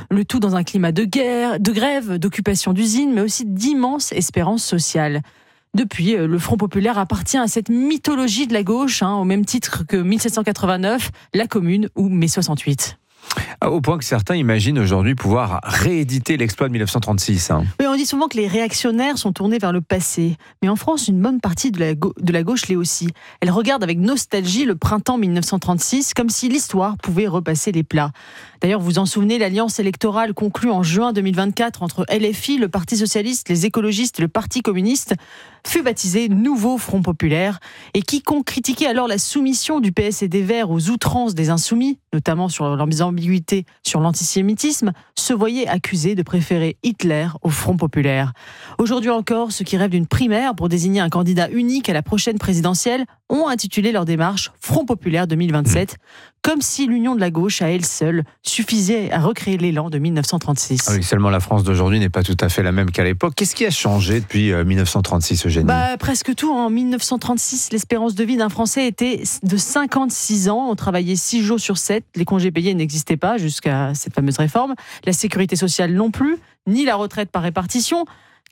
Le tout dans un climat de guerre, de grève, d'occupation d'usines, mais aussi d'immense espérance sociale. Depuis, le Front populaire appartient à cette mythologie de la gauche, au même titre que 1789, la Commune ou mai 68. Au point que certains imaginent aujourd'hui pouvoir rééditer l'exploit de 1936. Oui, on dit souvent que les réactionnaires sont tournés vers le passé. Mais en France, une bonne partie de la gauche l'est aussi. Elle regarde avec nostalgie le printemps 1936, comme si l'histoire pouvait repasser les plats. D'ailleurs, vous vous en souvenez, l'alliance électorale conclue en juin 2024 entre LFI, le Parti socialiste, les écologistes et le Parti communiste fut baptisée Nouveau Front populaire. Et quiconque critiquait alors la soumission du PS et des Verts aux outrances des Insoumis, notamment sur leur ambiguïté sur l'antisémitisme, se voyait accusé de préférer Hitler au Front populaire. Aujourd'hui encore, ceux qui rêvent d'une primaire pour désigner un candidat unique à la prochaine présidentielle ont intitulé leur démarche Front populaire 2027, comme si l'union de la gauche à elle seule suffisait à recréer l'élan de 1936. Ah oui, seulement la France d'aujourd'hui n'est pas tout à fait la même qu'à l'époque. Qu'est-ce qui a changé depuis 1936, Eugénie ? Presque tout. En 1936, l'espérance de vie d'un Français était de 56 ans. On travaillait 6 jours sur 7. Les congés payés n'existaient pas jusqu'à cette fameuse réforme. La sécurité sociale non plus, ni la retraite par répartition.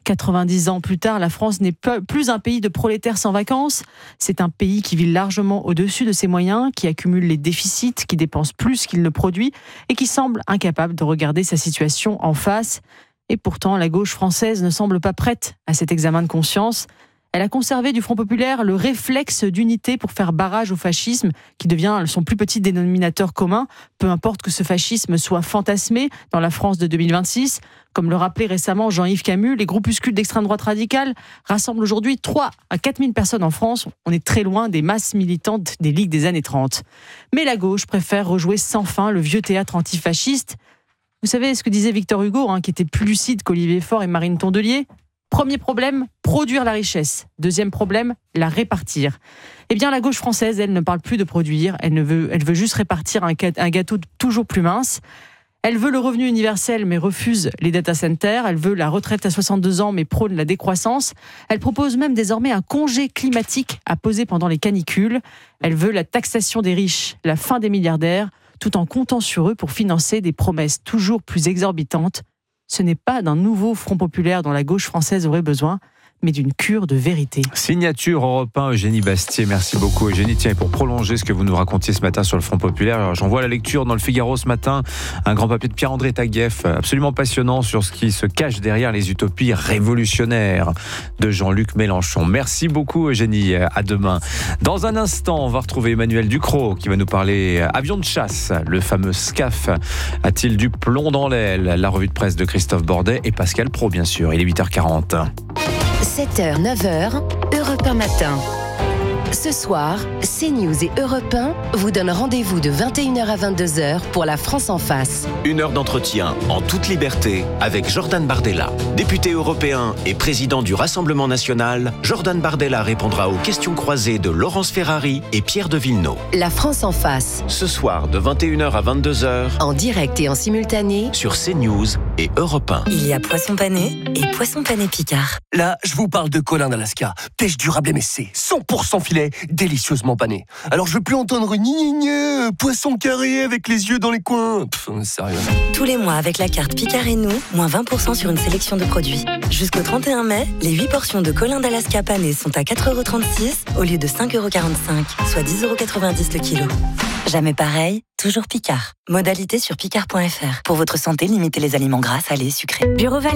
90 ans plus tard, la France n'est plus un pays de prolétaires sans vacances. C'est un pays qui vit largement au-dessus de ses moyens, qui accumule les déficits, qui dépense plus qu'il ne produit et qui semble incapable de regarder sa situation en face. Et pourtant, la gauche française ne semble pas prête à cet examen de conscience. Elle a conservé du Front populaire le réflexe d'unité pour faire barrage au fascisme, qui devient son plus petit dénominateur commun, peu importe que ce fascisme soit fantasmé dans la France de 2026. Comme le rappelait récemment Jean-Yves Camus, les groupuscules d'extrême droite radicale rassemblent aujourd'hui 3 à 4 000 personnes en France. On est très loin des masses militantes des ligues des années 30. Mais la gauche préfère rejouer sans fin le vieux théâtre antifasciste. Vous savez ce que disait Victor Hugo, qui était plus lucide qu'Olivier Faure et Marine Tondelier ? Premier problème, produire la richesse. Deuxième problème, la répartir. Eh bien, la gauche française, elle ne parle plus de produire, elle veut juste répartir un gâteau toujours plus mince. Elle veut le revenu universel, mais refuse les data centers. Elle veut la retraite à 62 ans, mais prône la décroissance. Elle propose même désormais un congé climatique à poser pendant les canicules. Elle veut la taxation des riches, la fin des milliardaires, tout en comptant sur eux pour financer des promesses toujours plus exorbitantes. Ce n'est pas d'un nouveau Front populaire dont la gauche française aurait besoin, mais d'une cure de vérité. Signature Europe 1, Eugénie Bastier. Merci beaucoup, Eugénie. Tiens, et pour prolonger ce que vous nous racontiez ce matin sur le Front populaire, j'en vois la lecture dans le Figaro ce matin, un grand papier de Pierre-André Taguieff, absolument passionnant sur ce qui se cache derrière les utopies révolutionnaires de Jean-Luc Mélenchon. Merci beaucoup, Eugénie. À demain. Dans un instant, on va retrouver Emmanuel Ducrot qui va nous parler avion de chasse, le fameux SCAF. A-t-il du plomb dans l'aile ? La revue de presse de Christophe Bordet et Pascal Praud, bien sûr. Il est 8h40. 7h, 9h, Europe 1 matin. Ce soir, CNews et Europe 1 vous donnent rendez-vous de 21h à 22h pour La France en face. 1 heure d'entretien en toute liberté avec Jordan Bardella. Député européen et président du Rassemblement national, Jordan Bardella répondra aux questions croisées de Laurence Ferrari et Pierre de Villeneuve. La France en face. Ce soir de 21h à 22h. En direct et en simultané. Sur CNews et Europe 1. Il y a poisson pané et poisson pané Picard. Là, je vous parle de Colin d'Alaska. Pêche durable MSC, 100% filet, délicieusement pané. Alors je veux plus entendre poisson carré avec les yeux dans les coins. Sérieux. Tous les mois avec la carte Picard et nous, moins 20% sur une sélection de produits. Jusqu'au 31 mai, les 8 portions de Colin d'Alaska pané sont à 4,36€ au lieu de 5,45€, soit 10,90€ le kilo. Jamais pareil, toujours Picard. Modalité sur picard.fr. Pour votre santé, limitez les aliments gras, salés, sucrés. Bureau Vallée ?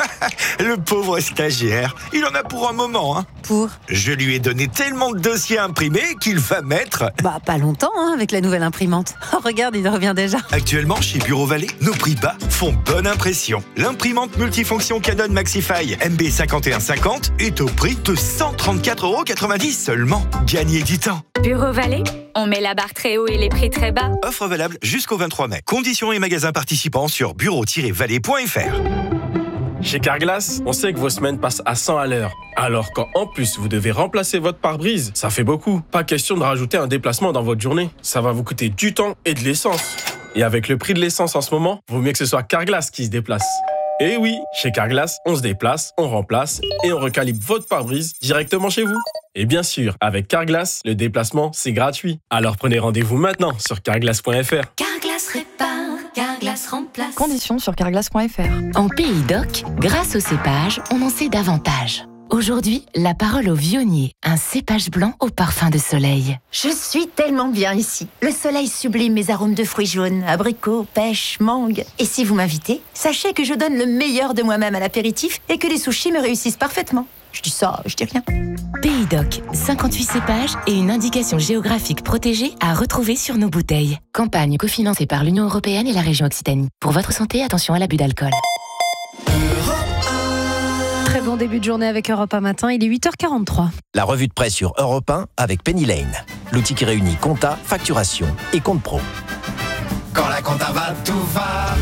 Le pauvre stagiaire, il en a pour un moment. Pour ? Je lui ai donné tellement de dossiers à imprimer qu'il va mettre... Pas longtemps, avec la nouvelle imprimante. Oh, regarde, il revient déjà. Actuellement, chez Bureau Vallée, nos prix bas font bonne impression. L'imprimante multifonction Canon Maxify MB5150 est au prix de 134,90€ seulement. Gagnez du temps. Bureau Vallée, on met la barre très haut et les prix très bas. Offre valable jusqu'au 23 mai. Conditions et magasins participants sur bureau-vallée.fr. Chez Carglass, on sait que vos semaines passent à 100 à l'heure. Alors quand en plus vous devez remplacer votre pare-brise, ça fait beaucoup. Pas question de rajouter un déplacement dans votre journée. Ça va vous coûter du temps et de l'essence. Et avec le prix de l'essence en ce moment, vaut mieux que ce soit Carglass qui se déplace. Et oui, chez Carglass, on se déplace, on remplace et on recalibre votre pare-brise directement chez vous. Et bien sûr, avec Carglass, le déplacement, c'est gratuit. Alors prenez rendez-vous maintenant sur carglass.fr. Carglass répare, Carglass remplace. Carglass. Conditions sur carglass.fr. En Pays d'Oc, grâce au cépage, on en sait davantage. Aujourd'hui, la parole au Vionnier, un cépage blanc au parfum de soleil. Je suis tellement bien ici. Le soleil sublime mes arômes de fruits jaunes, abricots, pêche, mangue. Et si vous m'invitez, sachez que je donne le meilleur de moi-même à l'apéritif et que les sushis me réussissent parfaitement. Je dis ça, je dis rien. Pays d'Oc, 58 cépages et une indication géographique protégée à retrouver sur nos bouteilles. Campagne cofinancée par l'Union européenne et la région Occitanie. Pour votre santé, attention à l'abus d'alcool. Très bon début de journée avec Europe 1 Matin, il est 8h43. La revue de presse sur Europe 1 avec Penny Lane. L'outil qui réunit compta, facturation et compte pro. Quand la compta va, tout va.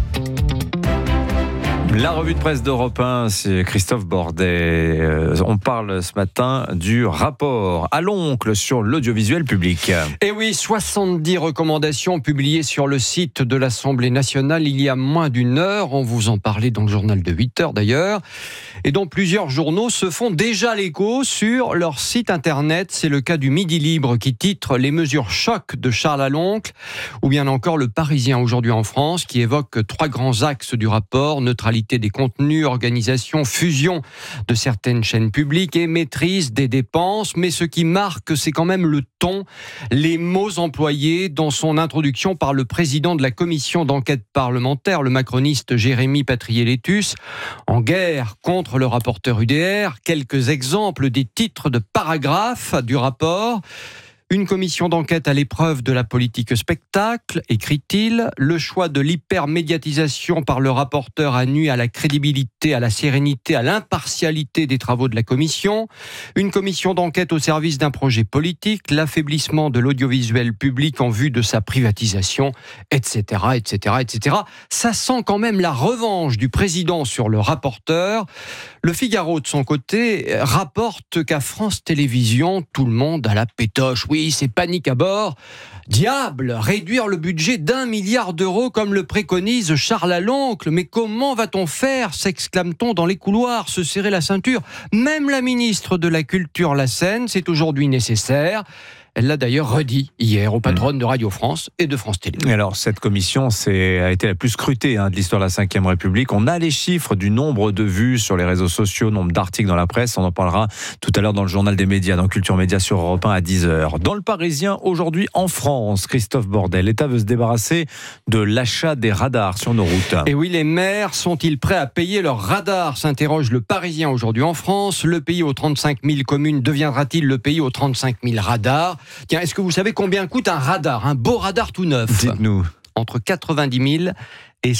La revue de presse d'Europe 1, c'est Christophe Bordet. On parle ce matin du rapport à l'oncle sur l'audiovisuel public. Et oui, 70 recommandations publiées sur le site de l'Assemblée nationale il y a moins d'une heure. On vous en parlait dans le journal de 8 heures d'ailleurs. Et dont plusieurs journaux se font déjà l'écho sur leur site internet. C'est le cas du Midi Libre qui titre « Les mesures choc de Charles à l'oncle » ou bien encore le Parisien aujourd'hui en France qui évoque 3 grands axes du rapport, neutralité des contenus, organisation, fusion de certaines chaînes publiques et maîtrise des dépenses. Mais ce qui marque, c'est quand même le ton, les mots employés dans son introduction par le président de la commission d'enquête parlementaire, le macroniste Jérémy Patrier-Létus, en guerre contre le rapporteur UDR. Quelques exemples des titres de paragraphes du rapport. Une commission d'enquête à l'épreuve de la politique spectacle, écrit-il. Le choix de l'hypermédiatisation par le rapporteur a nui à la crédibilité, à la sérénité, à l'impartialité des travaux de la commission. Une commission d'enquête au service d'un projet politique, l'affaiblissement de l'audiovisuel public en vue de sa privatisation, etc., etc., etc. Ça sent quand même la revanche du président sur le rapporteur. Le Figaro, de son côté, rapporte qu'à France Télévisions, tout le monde a la pétoche. Oui, c'est panique à bord. Diable, réduire le budget d'1 milliard d'euros comme le préconise Charles à l'oncle. Mais comment va-t-on faire, s'exclame-t-on dans les couloirs, se serrer la ceinture. Même la ministre de la Culture Lassène, c'est aujourd'hui nécessaire. Elle l'a d'ailleurs redit hier aux patronnes de Radio France et de France Télé. Alors, cette commission a été la plus scrutée de l'histoire de la Ve République. On a les chiffres du nombre de vues sur les réseaux sociaux, nombre d'articles dans la presse. On en parlera tout à l'heure dans le journal des médias, dans Culture Média sur Europe 1 à 10h. Dans le Parisien, aujourd'hui en France, Christophe Bordet, l'État veut se débarrasser de l'achat des radars sur nos routes. Et oui, les maires sont-ils prêts à payer leurs radars, s'interroge le Parisien aujourd'hui en France. Le pays aux 35 000 communes deviendra-t-il le pays aux 35 000 radars ? Tiens, est-ce que vous savez combien coûte un radar, un beau radar tout neuf ? Dites-nous. Entre 90 000 et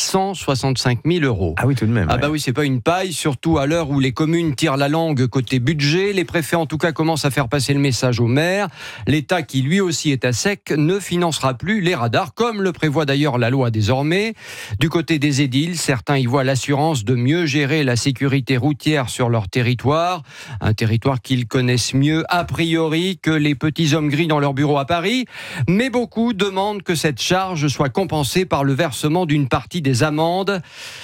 165 000 euros. Ah oui, tout de même. Ah bah oui, c'est pas une paille, surtout à l'heure où les communes tirent la langue côté budget. Les préfets, en tout cas, commencent à faire passer le message aux maires. L'État, qui lui aussi est à sec, ne financera plus les radars, comme le prévoit d'ailleurs la loi désormais. Du côté des édiles, certains y voient l'assurance de mieux gérer la sécurité routière sur leur territoire. Un territoire qu'ils connaissent mieux, a priori, que les petits hommes gris dans leur bureau à Paris. Mais beaucoup demandent que cette charge soit compensée par le versement d'une partie des amendes.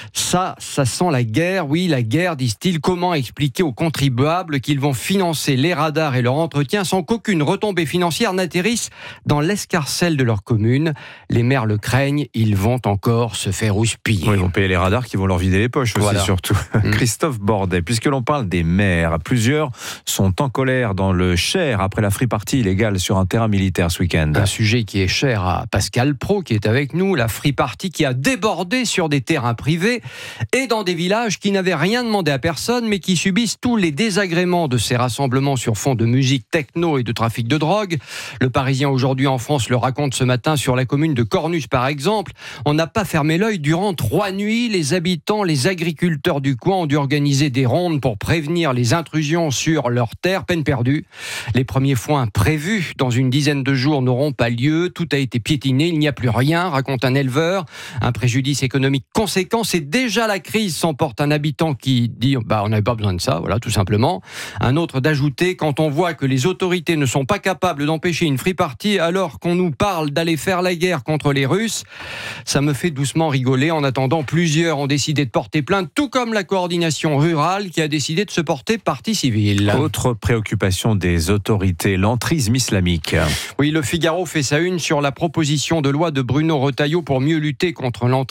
Ça sent la guerre. Oui, la guerre, disent-ils. Comment expliquer aux contribuables qu'ils vont financer les radars et leur entretien sans qu'aucune retombée financière n'atterrisse dans l'escarcelle de leur commune ? Les maires le craignent, ils vont encore se faire houspiller. Oui, ils vont payer les radars qui vont leur vider les poches aussi, voilà. Surtout. Christophe Bordet, puisque l'on parle des maires, plusieurs sont en colère dans le Cher après la free party illégale sur un terrain militaire ce week-end. Un sujet qui est cher à Pascal Praud qui est avec nous, la free party qui a débordé sur des terrains privés et dans des villages qui n'avaient rien demandé à personne mais qui subissent tous les désagréments de ces rassemblements sur fond de musique techno et de trafic de drogue. Le Parisien aujourd'hui en France le raconte ce matin sur la commune de Cornus par exemple. On n'a pas fermé l'œil durant 3 nuits. Les habitants, les agriculteurs du coin ont dû organiser des rondes pour prévenir les intrusions sur leurs terres. Peine perdue. Les premiers foins prévus dans une dizaine de jours n'auront pas lieu. Tout a été piétiné. Il n'y a plus rien, raconte un éleveur. Un préjudice économique conséquent. C'est déjà la crise, s'emporte un habitant qui dit on n'avait pas besoin de ça, voilà, tout simplement. Un autre d'ajouter, quand on voit que les autorités ne sont pas capables d'empêcher une free party alors qu'on nous parle d'aller faire la guerre contre les Russes, ça me fait doucement rigoler. En attendant, plusieurs ont décidé de porter plainte, tout comme la coordination rurale qui a décidé de se porter partie civile. Autre préoccupation des autorités, l'entrisme islamique. Oui, le Figaro fait sa une sur la proposition de loi de Bruno Retailleau pour mieux lutter contre l'entrisme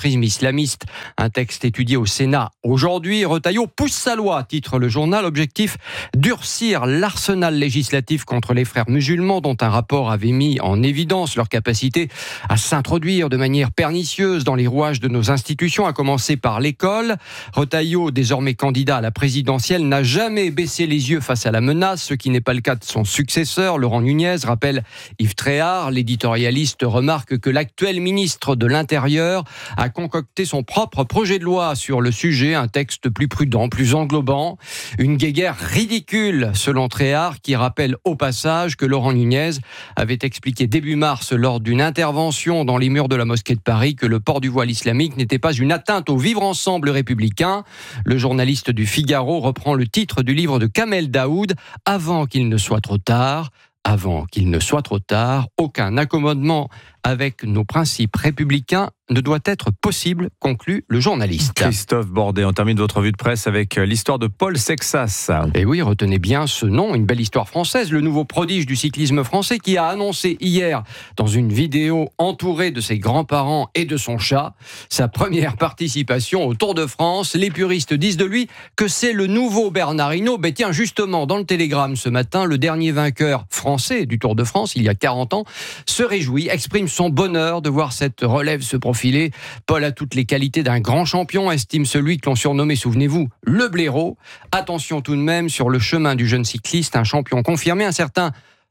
l'extrémisme islamiste. Un texte étudié au Sénat aujourd'hui. Retailleau pousse sa loi, titre le journal. Objectif, durcir l'arsenal législatif contre les frères musulmans dont un rapport avait mis en évidence leur capacité à s'introduire de manière pernicieuse dans les rouages de nos institutions, à commencer par l'école. Retailleau, désormais candidat à la présidentielle, n'a jamais baissé les yeux face à la menace, ce qui n'est pas le cas de son successeur, Laurent Nunez, rappelle Yves Tréhard. L'éditorialiste remarque que l'actuel ministre de l'Intérieur a concocté son propre projet de loi sur le sujet, un texte plus prudent, plus englobant. Une guéguerre ridicule, selon Tréhard, qui rappelle au passage que Laurent Nunez avait expliqué début mars lors d'une intervention dans les murs de la mosquée de Paris que le port du voile islamique n'était pas une atteinte au vivre ensemble républicain. Le journaliste du Figaro reprend le titre du livre de Kamel Daoud, « Avant qu'il ne soit trop tard ». Avant qu'il ne soit trop tard, aucun accommodement avec nos principes républicains ne doit être possible, conclut le journaliste. Christophe Bordet, on termine votre revue de presse avec l'histoire de Paul Sexas. Et oui, retenez bien ce nom, une belle histoire française, le nouveau prodige du cyclisme français qui a annoncé hier, dans une vidéo entourée de ses grands-parents et de son chat, sa première participation au Tour de France. Les puristes disent de lui que c'est le nouveau Bernard Hinault. Ben tiens, justement, dans le Télégramme ce matin, le dernier vainqueur français du Tour de France, il y a 40 ans, se réjouit, exprime son bonheur de voir cette relève se profiler. Paul a toutes les qualités d'un grand champion, estime celui que l'on surnommait, souvenez-vous, le blaireau. Attention tout de même, sur le chemin du jeune cycliste, un champion confirmé, un certain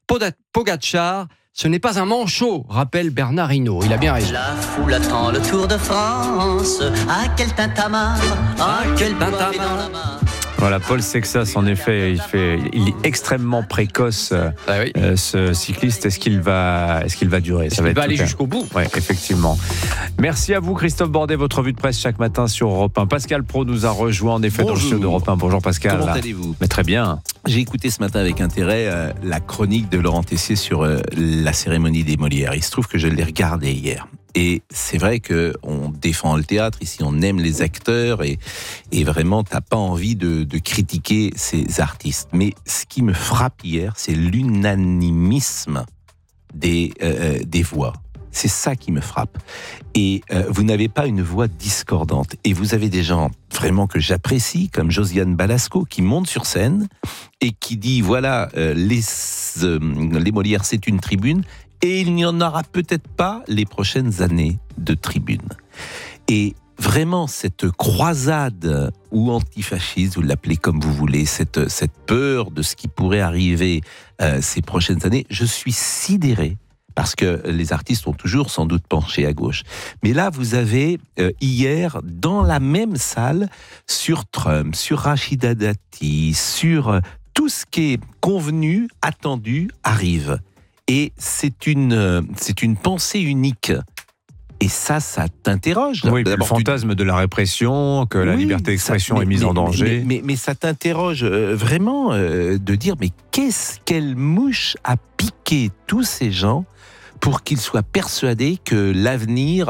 Pogacar. Ce n'est pas un manchot, rappelle Bernard Hinault. Il a bien raison. La foule attend le Tour de France. Ah, quel tintamarre, ah, quel tintamarre. Voilà, Paul Sexas, en effet, il est extrêmement précoce, ce cycliste. Est-ce qu'il va durer? Ça va aller jusqu'au bout. Oui, effectivement. Merci à vous, Christophe Bordet, votre revue de presse chaque matin sur Europe 1. Pascal Praud nous a rejoint, en effet, dans le studio d'Europe 1. Bonjour Pascal. Comment allez-vous? Mais très bien. J'ai écouté ce matin avec intérêt la chronique de Laurent Tessier sur la cérémonie des Molières. Il se trouve que je l'ai regardée hier. Et c'est vrai qu'on défend le théâtre, ici on aime les acteurs et vraiment t'as pas envie de critiquer ces artistes. Mais ce qui me frappe hier, c'est l'unanimisme des voix. C'est ça qui me frappe. Et vous n'avez pas une voix discordante. Et vous avez des gens vraiment que j'apprécie, comme Josiane Balasco, qui monte sur scène et qui dit, voilà, les Molières, c'est une tribune, et il n'y en aura peut-être pas les prochaines années de tribune. Et vraiment, cette croisade ou antifasciste, vous l'appelez comme vous voulez, cette peur de ce qui pourrait arriver ces prochaines années, je suis sidéré. Parce que les artistes ont toujours sans doute penché à gauche. Mais là, vous avez hier, dans la même salle, sur Trump, sur Rachida Dati, sur tout ce qui est convenu, attendu, arrive. Et c'est une pensée unique. Et ça t'interroge. Oui, le fantasme de la répression, que la liberté d'expression est mise en danger. Mais ça t'interroge vraiment de dire, mais quelle mouche a piqué tous ces gens pour qu'ils soient persuadés que l'avenir...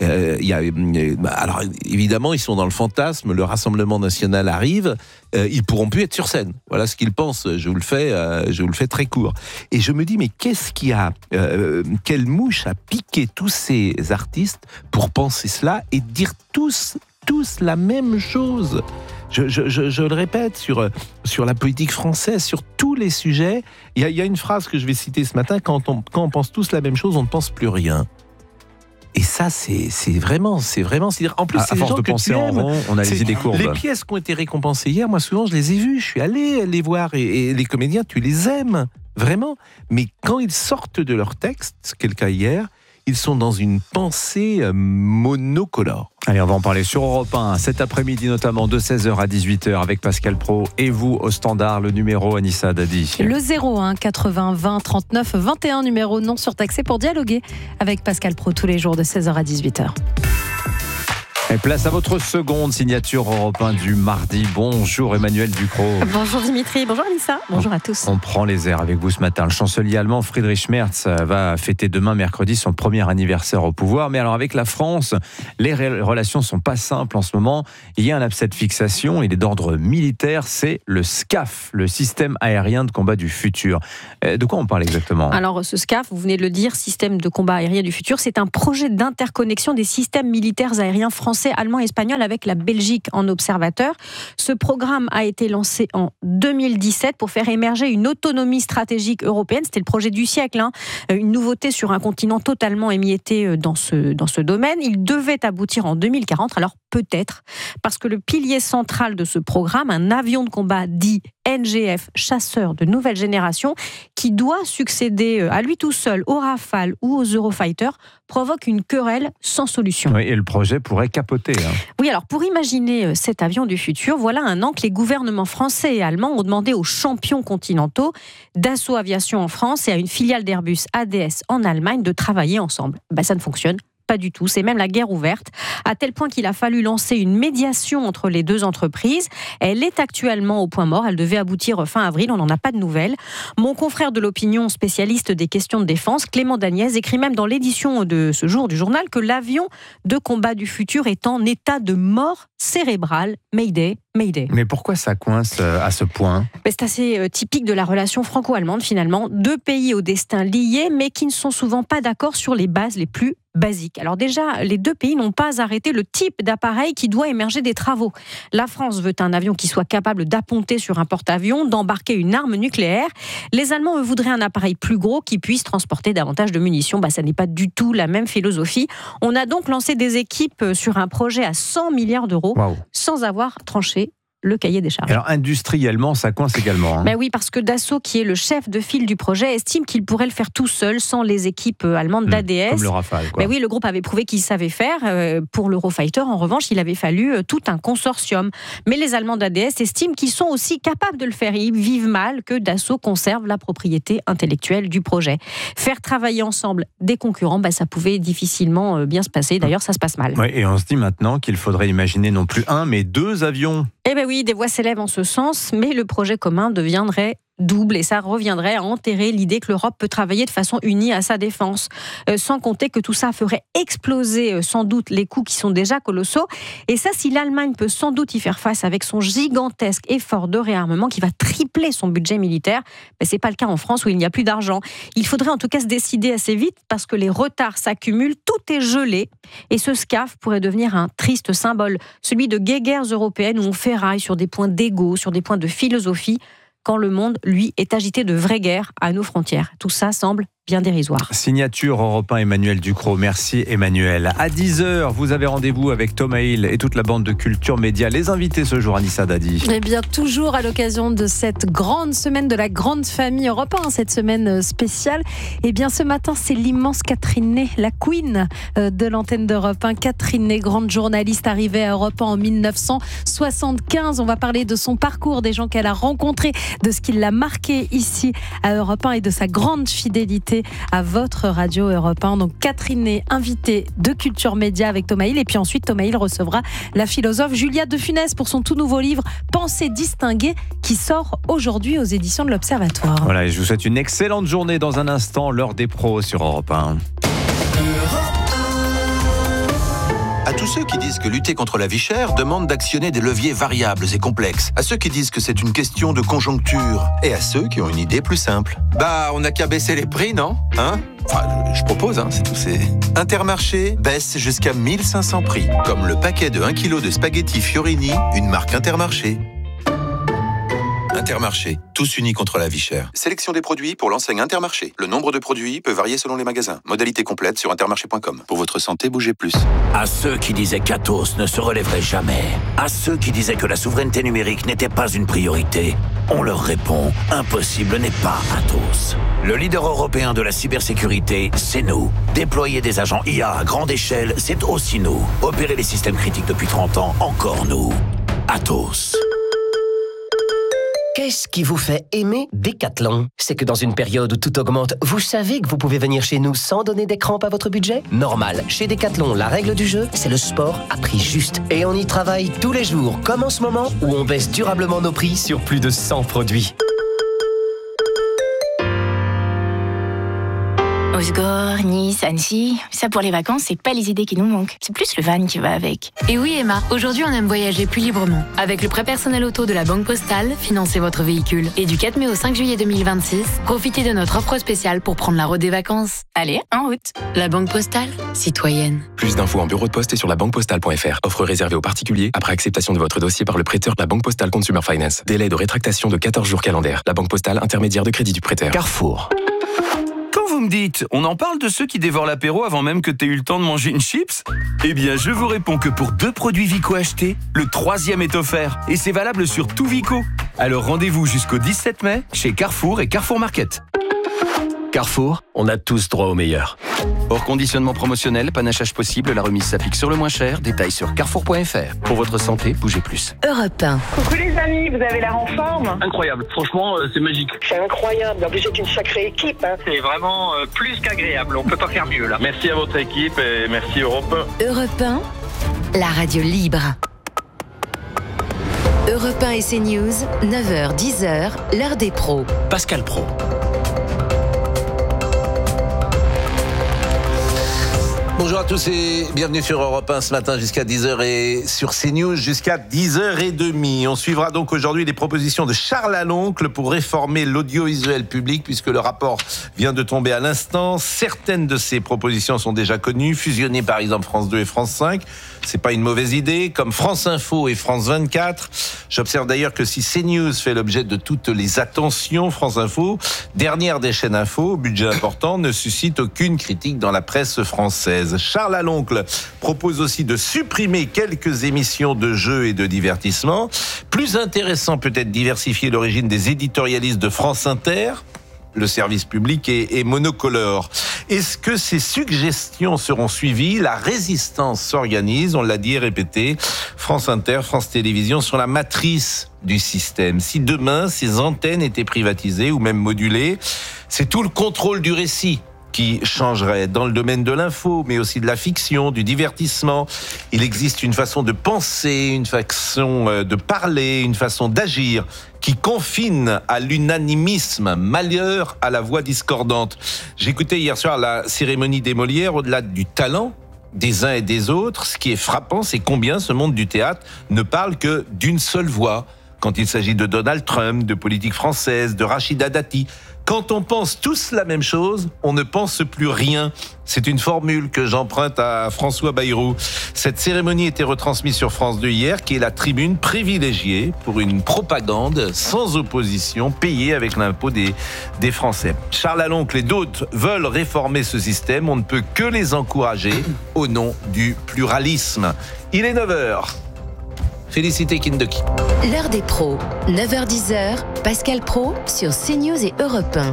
alors, évidemment, ils sont dans le fantasme, le Rassemblement national arrive, ils pourront plus être sur scène. Voilà ce qu'ils pensent, je vous le fais très court. Et je me dis, mais qu'est-ce qui a... quelle mouche a piqué tous ces artistes pour penser cela et dire tous la même chose ? Je le répète, sur la politique française, sur tous les sujets, il y a une phrase que je vais citer ce matin, quand on pense tous la même chose, on ne pense plus rien. Et ça, c'est vraiment... C'est-à-dire, en plus, c'est des gens que tu aimes. On a les idées courbes. Les pièces qui ont été récompensées hier, moi, souvent, je les ai vues. Je suis allé les voir. Et les comédiens, tu les aimes, vraiment. Mais quand ils sortent de leur texte, c'est le cas hier, ils sont dans une pensée monocolore. Allez, on va en parler sur Europe 1 cet après-midi, notamment de 16h à 18h avec Pascal Praud et vous au standard, le numéro Anissa Dadi. Le 01 80 20 39 21, numéro non surtaxé pour dialoguer avec Pascal Praud tous les jours de 16h à 18h. Et place à votre seconde signature Europe 1 du mardi. Bonjour Emmanuel Ducrot. Bonjour Dimitri, bonjour Anissa, bonjour à tous. On prend les airs avec vous ce matin. Le chancelier allemand Friedrich Merz va fêter demain mercredi son premier anniversaire au pouvoir. Mais alors avec la France, les relations sont pas simples en ce moment. Il y a un abcès de fixation, il est d'ordre militaire, c'est le SCAF, le système aérien de combat du futur. De quoi on parle exactement ? Alors ce SCAF, vous venez de le dire, système de combat aérien du futur, c'est un projet d'interconnexion des systèmes militaires aériens français, allemand et espagnol avec la Belgique en observateur. Ce programme a été lancé en 2017 pour faire émerger une autonomie stratégique européenne. C'était le projet du siècle, une nouveauté sur un continent totalement émietté dans ce domaine. Il devait aboutir en 2040, alors peut-être, parce que le pilier central de ce programme, un avion de combat dit NGF, chasseur de nouvelle génération, qui doit succéder à lui tout seul aux Rafale ou aux Eurofighter, provoque une querelle sans solution. Oui, et le projet pourrait capoter. Oui, alors pour imaginer cet avion du futur, voilà un an que les gouvernements français et allemands ont demandé aux champions continentaux Dassault Aviation en France et à une filiale d'Airbus ADS en Allemagne de travailler ensemble. Ça ne fonctionne pas du tout, c'est même la guerre ouverte, à tel point qu'il a fallu lancer une médiation entre les deux entreprises. Elle est actuellement au point mort, elle devait aboutir fin avril, on n'en a pas de nouvelles. Mon confrère de l'opinion, spécialiste des questions de défense, Clément Dagnès, écrit même dans l'édition de ce jour du journal que l'avion de combat du futur est en état de mort cérébrale. Mayday, Mayday. Mais pourquoi ça coince à ce point ? C'est assez typique de la relation franco-allemande finalement. Deux pays au destin liés, mais qui ne sont souvent pas d'accord sur les bases les plus basiques. Alors déjà, les deux pays n'ont pas arrêté le type d'appareil qui doit émerger des travaux. La France veut un avion qui soit capable d'apponter sur un porte-avions, d'embarquer une arme nucléaire. Les Allemands, eux, voudraient un appareil plus gros qui puisse transporter davantage de munitions. Ça n'est pas du tout la même philosophie. On a donc lancé des équipes sur un projet à 100 milliards d'euros, sans avoir tranché le cahier des charges. Alors industriellement, ça coince également. Oui, parce que Dassault, qui est le chef de file du projet, estime qu'il pourrait le faire tout seul, sans les équipes allemandes d'ADS. Comme le Rafale, quoi. Oui, le groupe avait prouvé qu'il savait faire. Pour l'Eurofighter, en revanche, il avait fallu tout un consortium. Mais les Allemands d'ADS estiment qu'ils sont aussi capables de le faire. Ils vivent mal que Dassault conserve la propriété intellectuelle du projet. Faire travailler ensemble des concurrents, ça pouvait difficilement bien se passer. D'ailleurs, ça se passe mal. Oui, et on se dit maintenant qu'il faudrait imaginer non plus un, mais deux avions. Oui, des voix s'élèvent en ce sens, mais le projet commun deviendrait double et ça reviendrait à enterrer l'idée que l'Europe peut travailler de façon unie à sa défense. Sans compter que tout ça ferait exploser sans doute les coûts qui sont déjà colossaux. Et ça, si l'Allemagne peut sans doute y faire face avec son gigantesque effort de réarmement qui va tripler son budget militaire, c'est pas le cas en France où il n'y a plus d'argent. Il faudrait en tout cas se décider assez vite parce que les retards s'accumulent, tout est gelé et ce SCAF pourrait devenir un triste symbole, celui de guéguerres européennes où on ferraille sur des points d'ego, sur des points de philosophie, quand le monde, lui, est agité de vraies guerres à nos frontières. Tout ça semble bien dérisoire. Signature Europe 1, Emmanuel Ducrot. Merci Emmanuel. À 10h, vous avez rendez-vous avec Thomas Hill et toute la bande de Culture Média. Les invités ce jour, Anissa Dadi. Toujours à l'occasion de cette grande semaine de la grande famille Europe 1, cette semaine spéciale. Ce matin, c'est l'immense Catherine Ney, la queen de l'antenne d'Europe 1. Catherine Ney, grande journaliste arrivée à Europe 1 en 1975. On va parler de son parcours, des gens qu'elle a rencontrés, de ce qui l'a marqué ici à Europe 1 et de sa grande fidélité à votre radio Europe 1. Donc Catherine Ney, invitée de Culture Média avec Thomas Hill. Et puis ensuite, Thomas Hill recevra la philosophe Julia de Funès pour son tout nouveau livre Pensée distinguée qui sort aujourd'hui aux éditions de l'Observatoire. Voilà, et je vous souhaite une excellente journée. Dans un instant, l'heure des pros sur Europe 1. À tous ceux qui disent que lutter contre la vie chère demande d'actionner des leviers variables et complexes. À ceux qui disent que c'est une question de conjoncture. Et à ceux qui ont une idée plus simple. On n'a qu'à baisser les prix, non ? Je propose, c'est tout. Intermarché baisse jusqu'à 1500 prix. Comme le paquet de 1 kg de spaghettis Fiorini, une marque Intermarché. Intermarché, tous unis contre la vie chère. Sélection des produits pour l'enseigne Intermarché. Le nombre de produits peut varier selon les magasins. Modalité complète sur intermarché.com. Pour votre santé, bougez plus. À ceux qui disaient qu'Atos ne se relèverait jamais, à ceux qui disaient que la souveraineté numérique n'était pas une priorité, on leur répond, impossible n'est pas Atos. Le leader européen de la cybersécurité, c'est nous. Déployer des agents IA à grande échelle, c'est aussi nous. Opérer les systèmes critiques depuis 30 ans, encore nous. Atos. Qu'est-ce qui vous fait aimer Decathlon? C'est que dans une période où tout augmente, vous savez que vous pouvez venir chez nous sans donner des crampes à votre budget? Normal. Chez Decathlon, la règle du jeu, c'est le sport à prix juste. Et on y travaille tous les jours, comme en ce moment, où on baisse durablement nos prix sur plus de 100 produits. Osgore, Nice, Annecy, ça pour les vacances, c'est pas les idées qui nous manquent. C'est plus le van qui va avec. Et oui Emma, aujourd'hui on aime voyager plus librement. Avec le prêt personnel auto de la Banque Postale, financez votre véhicule. Et du 4 mai au 5 juillet 2026, profitez de notre offre spéciale pour prendre la route des vacances. Allez, en route. La Banque Postale, citoyenne. Plus d'infos en bureau de poste et sur labanquepostale.fr. Offre réservée aux particuliers après acceptation de votre dossier par le prêteur de la Banque Postale Consumer Finance. Délai de rétractation de 14 jours calendaires. La Banque Postale, intermédiaire de crédit du prêteur. Carrefour. Quand vous me dites, on en parle de ceux qui dévorent l'apéro avant même que tu aies eu le temps de manger une chips? Eh bien, je vous réponds que pour 2 produits Vico achetés, le 3e est offert. Et c'est valable sur tout Vico. Alors rendez-vous jusqu'au 17 mai chez Carrefour et Carrefour Market. Carrefour, on a tous droit au meilleur. Hors conditionnement promotionnel, panachage possible, la remise s'applique sur le moins cher. Détails sur carrefour.fr. Pour votre santé, bougez plus. Europe 1. Coucou les amis, vous avez l'air en forme? Incroyable, franchement, c'est magique. C'est incroyable, en plus c'est une sacrée équipe. C'est vraiment plus qu'agréable, on peut pas faire mieux là. Merci à votre équipe et merci Europe 1. Europe 1, la radio libre. Europe 1 et CNews, 9h, 10h, l'heure des pros. Pascal Pro. Bonjour à tous et bienvenue sur Europe 1 ce matin jusqu'à 10h et sur CNews jusqu'à 10h30. On suivra donc aujourd'hui les propositions de Charles Aloncle pour réformer l'audiovisuel public puisque le rapport vient de tomber à l'instant. Certaines de ces propositions sont déjà connues, fusionner par exemple France 2 et France 5. C'est pas une mauvaise idée, comme France Info et France 24. J'observe d'ailleurs que si CNews fait l'objet de toutes les attentions, France Info, dernière des chaînes info, budget important, ne suscite aucune critique dans la presse française. Charles Aloncle propose aussi de supprimer quelques émissions de jeux et de divertissement. Plus intéressant peut-être diversifier l'origine des éditorialistes de France Inter. Le service public est monocolore. Est-ce que ces suggestions seront suivies? La résistance s'organise, on l'a dit et répété. France Inter, France Télévisions sont la matrice du système. Si demain, ces antennes étaient privatisées ou même modulées, c'est tout le contrôle du récit qui changerait dans le domaine de l'info, mais aussi de la fiction, du divertissement. Il existe une façon de penser, une façon de parler, une façon d'agir qui confine à l'unanimisme, malheur à la voix discordante. J'écoutais hier soir la cérémonie des Molières, au-delà du talent des uns et des autres, ce qui est frappant, c'est combien ce monde du théâtre ne parle que d'une seule voix. Quand il s'agit de Donald Trump, de politique française, de Rachida Dati. Quand on pense tous la même chose, on ne pense plus rien. C'est une formule que j'emprunte à François Bayrou. Cette cérémonie était retransmise sur France 2 hier, qui est la tribune privilégiée pour une propagande sans opposition, payée avec l'impôt des Français. Charles Aloncle et d'autres veulent réformer ce système. On ne peut que les encourager au nom du pluralisme. Il est 9h. Félicité Kindoki. L'heure des pros, 9h-10h, Pascal Pro sur CNews et Europe 1.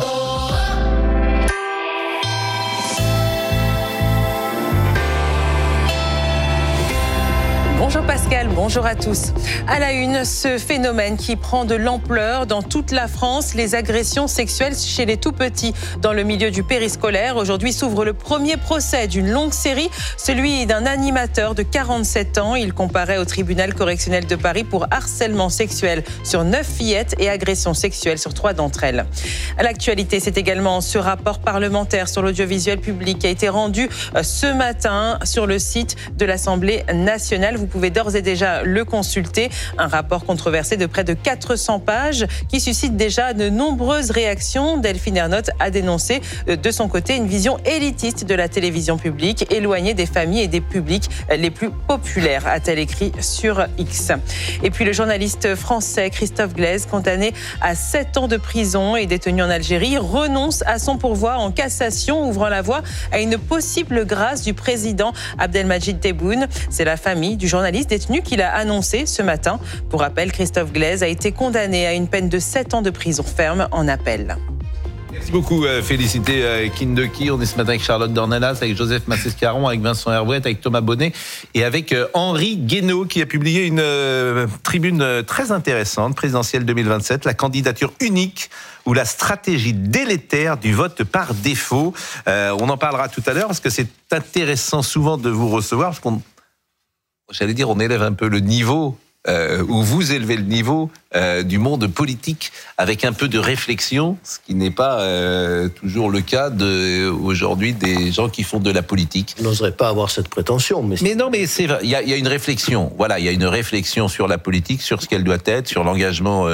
Bonjour Pascal, bonjour à tous. À la une, ce phénomène qui prend de l'ampleur dans toute la France, les agressions sexuelles chez les tout-petits. Dans le milieu du périscolaire, aujourd'hui s'ouvre le premier procès d'une longue série, celui d'un animateur de 47 ans. Il comparait au tribunal correctionnel de Paris pour harcèlement sexuel sur 9 fillettes et agressions sexuelles sur 3 d'entre elles. À l'actualité, c'est également ce rapport parlementaire sur l'audiovisuel public qui a été rendu ce matin sur le site de l'Assemblée nationale. Vous pouvez d'ores et déjà le consulter. Un rapport controversé de près de 400 pages qui suscite déjà de nombreuses réactions. Delphine Ernotte a dénoncé de son côté une vision élitiste de la télévision publique, éloignée des familles et des publics les plus populaires, a-t-elle écrit sur X. Et puis le journaliste français Christophe Glaise, condamné à 7 ans de prison et détenu en Algérie, renonce à son pourvoi en cassation, ouvrant la voie à une possible grâce du président Abdelmadjid Tebboune. C'est la famille du journaliste détenu qu'il a annoncé ce matin. Pour rappel, Christophe Glaise a été condamné à une peine de 7 ans de prison ferme en appel. Merci beaucoup, félicité Kindeki. On est ce matin avec Charlotte Dornelas, avec Joseph Massescaron, avec Vincent Herbouet, avec Thomas Bonnet et avec Henri Guénaud qui a publié une tribune très intéressante, présidentielle 2027, la candidature unique ou la stratégie délétère du vote par défaut. On en parlera tout à l'heure parce que c'est intéressant souvent de vous recevoir parce qu'on, j'allais dire, on élève un peu le niveau. Où vous élevez le niveau du monde politique avec un peu de réflexion, ce qui n'est pas toujours le cas aujourd'hui des gens qui font de la politique. Je n'oserais pas avoir cette prétention. Mais non, mais c'est vrai, il y a une réflexion. Voilà, il y a une réflexion sur la politique, sur ce qu'elle doit être, sur l'engagement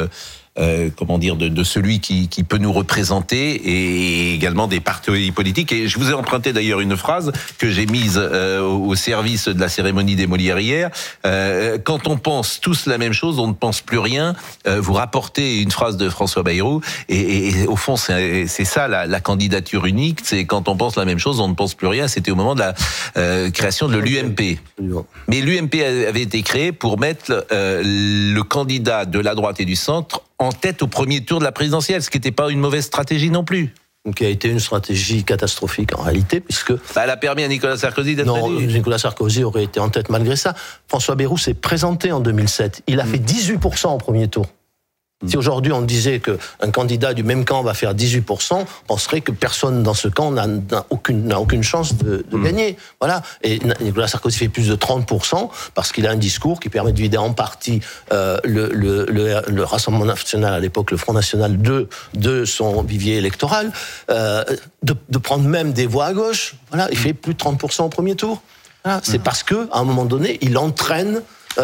de celui qui peut nous représenter et également des partis politiques. Et je vous ai emprunté d'ailleurs une phrase que j'ai mise au service de la cérémonie des Molières hier. Quand on pense tous la même chose, on ne pense plus rien. Vous rapportez une phrase de François Bayrou et au fond, c'est ça la candidature unique. C'est quand on pense la même chose, on ne pense plus rien. C'était au moment de la création de l'UMP. Mais l'UMP avait été créé pour mettre le candidat de la droite et du centre en tête au premier tour de la présidentielle, ce qui n'était pas une mauvaise stratégie non plus. Qui a été une stratégie catastrophique en réalité, puisque... elle a permis à Nicolas Sarkozy d'être élu. Non, Nicolas Sarkozy aurait été en tête malgré ça. François Bayrou s'est présenté en 2007. Il a fait 18% au premier tour. Si aujourd'hui on disait qu'un candidat du même camp va faire 18%, on penserait que personne dans ce camp n'a aucune chance de gagner. Voilà. Et Nicolas Sarkozy fait plus de 30% parce qu'il a un discours qui permet de vider en partie le Rassemblement national, à l'époque le Front national, de son vivier électoral, de prendre même des voix à gauche. Voilà. Il fait plus de 30% au premier tour. Voilà. C'est parce qu'à un moment donné, il entraîne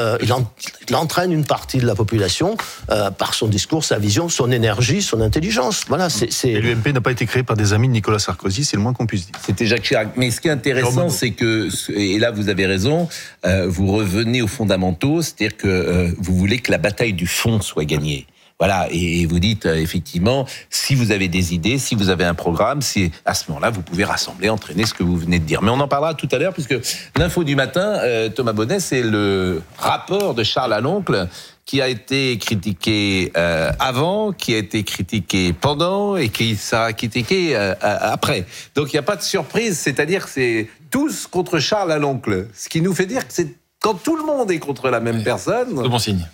une partie de la population par son discours, sa vision, son énergie, son intelligence. Voilà, Et l'UMP n'a pas été créé par des amis de Nicolas Sarkozy, c'est le moins qu'on puisse dire. C'était Jacques Chirac. Mais ce qui est intéressant, c'est que, et là vous avez raison, vous revenez aux fondamentaux, c'est-à-dire que vous voulez que la bataille du fond soit gagnée. Voilà, et vous dites effectivement, si vous avez des idées, si vous avez un programme, à ce moment-là, vous pouvez rassembler, entraîner ce que vous venez de dire. Mais on en parlera tout à l'heure, puisque l'info du matin, Thomas Bonnet, c'est le rapport de Charles Aloncle qui a été critiqué avant, qui a été critiqué pendant et qui sera critiqué après. Donc il n'y a pas de surprise, c'est-à-dire que c'est tous contre Charles Aloncle, ce qui nous fait dire que c'est quand tout le monde est contre la même personne. C'est bon signe.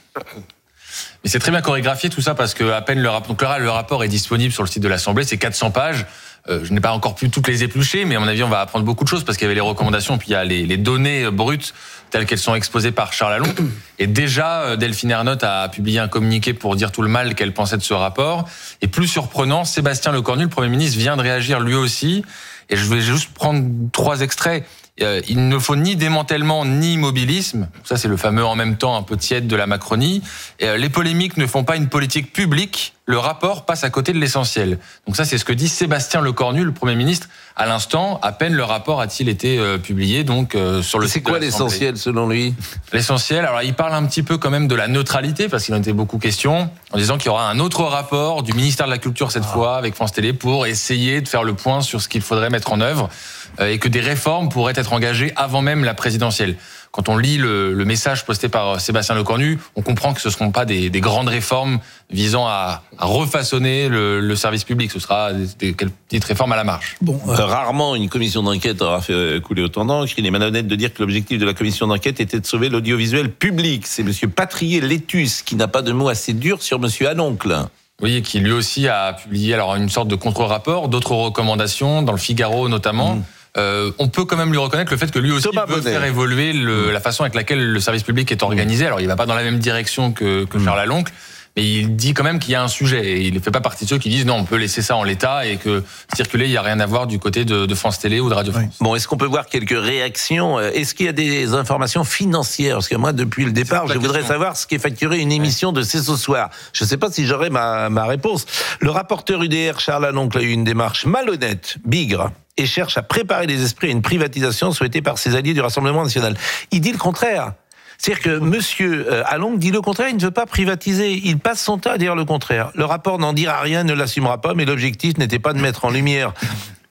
Mais c'est très bien chorégraphié tout ça parce que à peine le rapport est disponible sur le site de l'Assemblée, c'est 400 pages. Je n'ai pas encore pu toutes les éplucher, mais à mon avis on va apprendre beaucoup de choses parce qu'il y avait les recommandations, puis il y a les données brutes telles qu'elles sont exposées par Charles Aloncle. Et déjà, Delphine Ernotte a publié un communiqué pour dire tout le mal qu'elle pensait de ce rapport. Et plus surprenant, Sébastien Lecornu, le Premier ministre, vient de réagir lui aussi. Et je vais juste prendre 3 extraits. Il ne faut ni démantèlement ni immobilisme. Ça, c'est le fameux en même temps un peu tiède de la Macronie. Les polémiques ne font pas une politique publique. Le rapport passe à côté de l'essentiel. Donc ça, c'est ce que dit Sébastien Lecornu, le Premier ministre, à l'instant. À peine le rapport a-t-il été publié donc sur le site. C'est quoi l'essentiel selon lui ? L'essentiel, alors il parle un petit peu quand même de la neutralité parce qu'il en était beaucoup question, en disant qu'il y aura un autre rapport du ministère de la Culture cette fois avec France Télé pour essayer de faire le point sur ce qu'il faudrait mettre en œuvre et que des réformes pourraient être engagées avant même la présidentielle. Quand on lit le message posté par Sébastien Lecornu, on comprend que ce ne seront pas des grandes réformes visant à refaçonner le service public. Ce sera des petites réformes à la marge. Bon, rarement une commission d'enquête aura fait couler autant d'encre. Il est malhonnête de dire que l'objectif de la commission d'enquête était de sauver l'audiovisuel public. C'est M. Patrier-Létus qui n'a pas de mots assez durs sur M. Aloncle. Oui, et qui lui aussi a publié alors une sorte de contre-rapport, d'autres recommandations, dans le Figaro notamment. On peut quand même lui reconnaître le fait que lui aussi veut faire évoluer la façon avec laquelle le service public est organisé. Alors il va pas dans la même direction que Charles Aloncle, mais il dit quand même qu'il y a un sujet. Et il ne fait pas partie de ceux qui disent non, on peut laisser ça en l'état et que circuler, il n'y a rien à voir du côté de France Télé ou de Radio France. Bon, est-ce qu'on peut voir quelques réactions ? Est-ce qu'il y a des informations financières ? Parce que moi, depuis le départ, je voudrais savoir ce qu'est facturé une émission de C'est ce soir. Je ne sais pas si j'aurai ma réponse. Le rapporteur UDR, Charles Aloncle, a eu une démarche malhonnête, bigre, et cherche à préparer les esprits à une privatisation souhaitée par ses alliés du Rassemblement national. Il dit le contraire. C'est-à-dire que M. Aloncle dit le contraire, il ne veut pas privatiser. Il passe son temps à dire le contraire. Le rapport n'en dira rien, ne l'assumera pas, mais l'objectif n'était pas de mettre en lumière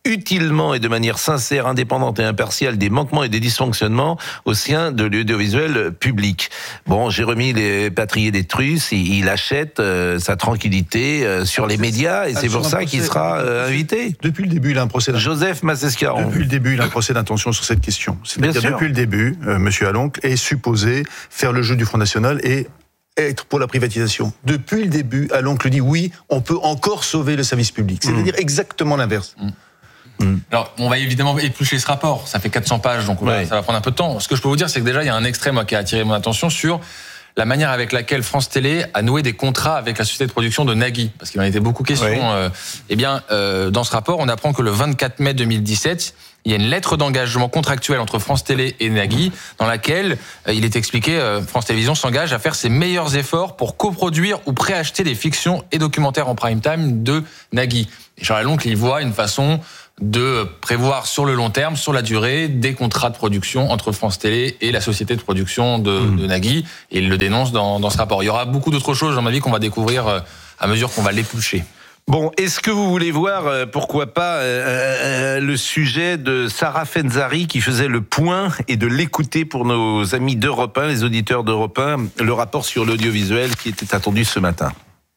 utilement et de manière sincère, indépendante et impartiale des manquements et des dysfonctionnements au sein de l'audiovisuel public. Bon, Jérémy Pétrier des Trusses, il achète sa tranquillité sur les médias et c'est pour ça qu'il sera invité. Depuis le début, il a un procès. Joseph Massescaron. Depuis le début, il a un procès d'intention sur cette question. C'est-à-dire depuis le début, Monsieur Aloncle est supposé faire le jeu du Front National et être pour la privatisation. Depuis le début, Aloncle dit oui, on peut encore sauver le service public. C'est-à-dire exactement l'inverse. Alors, on va évidemment éplucher ce rapport. Ça fait 400 pages, donc ça va prendre un peu de temps. Ce que je peux vous dire, c'est que déjà, il y a un extrait, moi, qui a attiré mon attention sur la manière avec laquelle France Télé a noué des contrats avec la société de production de Nagui, parce qu'il en était beaucoup question. Dans ce rapport, on apprend que le 24 mai 2017, il y a une lettre d'engagement contractuelle entre France Télé et Nagui, dans laquelle il est expliqué France Télévisions s'engage à faire ses meilleurs efforts pour coproduire ou préacheter des fictions et documentaires en prime time de Nagui. Et Charles Aloncle, il voit une façon de prévoir sur le long terme, sur la durée, des contrats de production entre France Télé et la société de production de Nagui. Et il le dénonce dans ce rapport. Il y aura beaucoup d'autres choses, à mon avis, qu'on va découvrir à mesure qu'on va l'éplucher. Bon, est-ce que vous voulez voir, pourquoi pas, le sujet de Sarah Fenzari qui faisait le point et de l'écouter pour nos amis d'Europe 1, les auditeurs d'Europe 1, le rapport sur l'audiovisuel qui était attendu ce matin.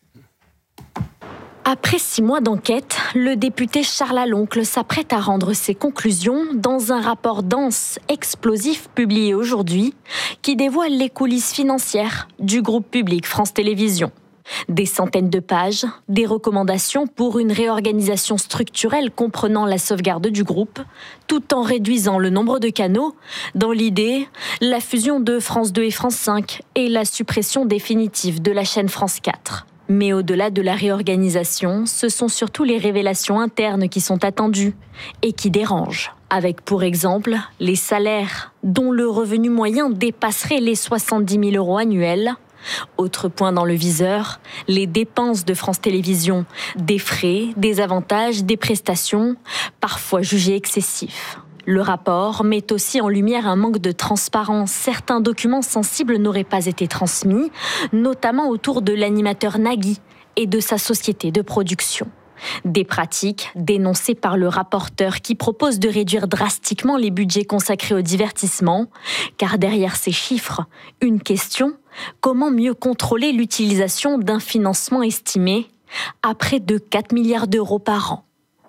Après 6 mois d'enquête, le député Charles Aloncle s'apprête à rendre ses conclusions dans un rapport dense, explosif publié aujourd'hui, qui dévoile les coulisses financières du groupe public France Télévisions. Des centaines de pages, des recommandations pour une réorganisation structurelle comprenant la sauvegarde du groupe, tout en réduisant le nombre de canaux, dans l'idée, la fusion de France 2 et France 5 et la suppression définitive de la chaîne France 4. Mais au-delà de la réorganisation, ce sont surtout les révélations internes qui sont attendues et qui dérangent. Avec pour exemple les salaires, dont le revenu moyen dépasserait les 70 000 € annuels. Autre point dans le viseur, les dépenses de France Télévisions, des frais, des avantages, des prestations, parfois jugés excessifs. Le rapport met aussi en lumière un manque de transparence. Certains documents sensibles n'auraient pas été transmis, notamment autour de l'animateur Nagui et de sa société de production. Des pratiques dénoncées par le rapporteur qui propose de réduire drastiquement les budgets consacrés au divertissement, car derrière ces chiffres, une question, comment mieux contrôler l'utilisation d'un financement estimé à près de 4 milliards d'euros par an?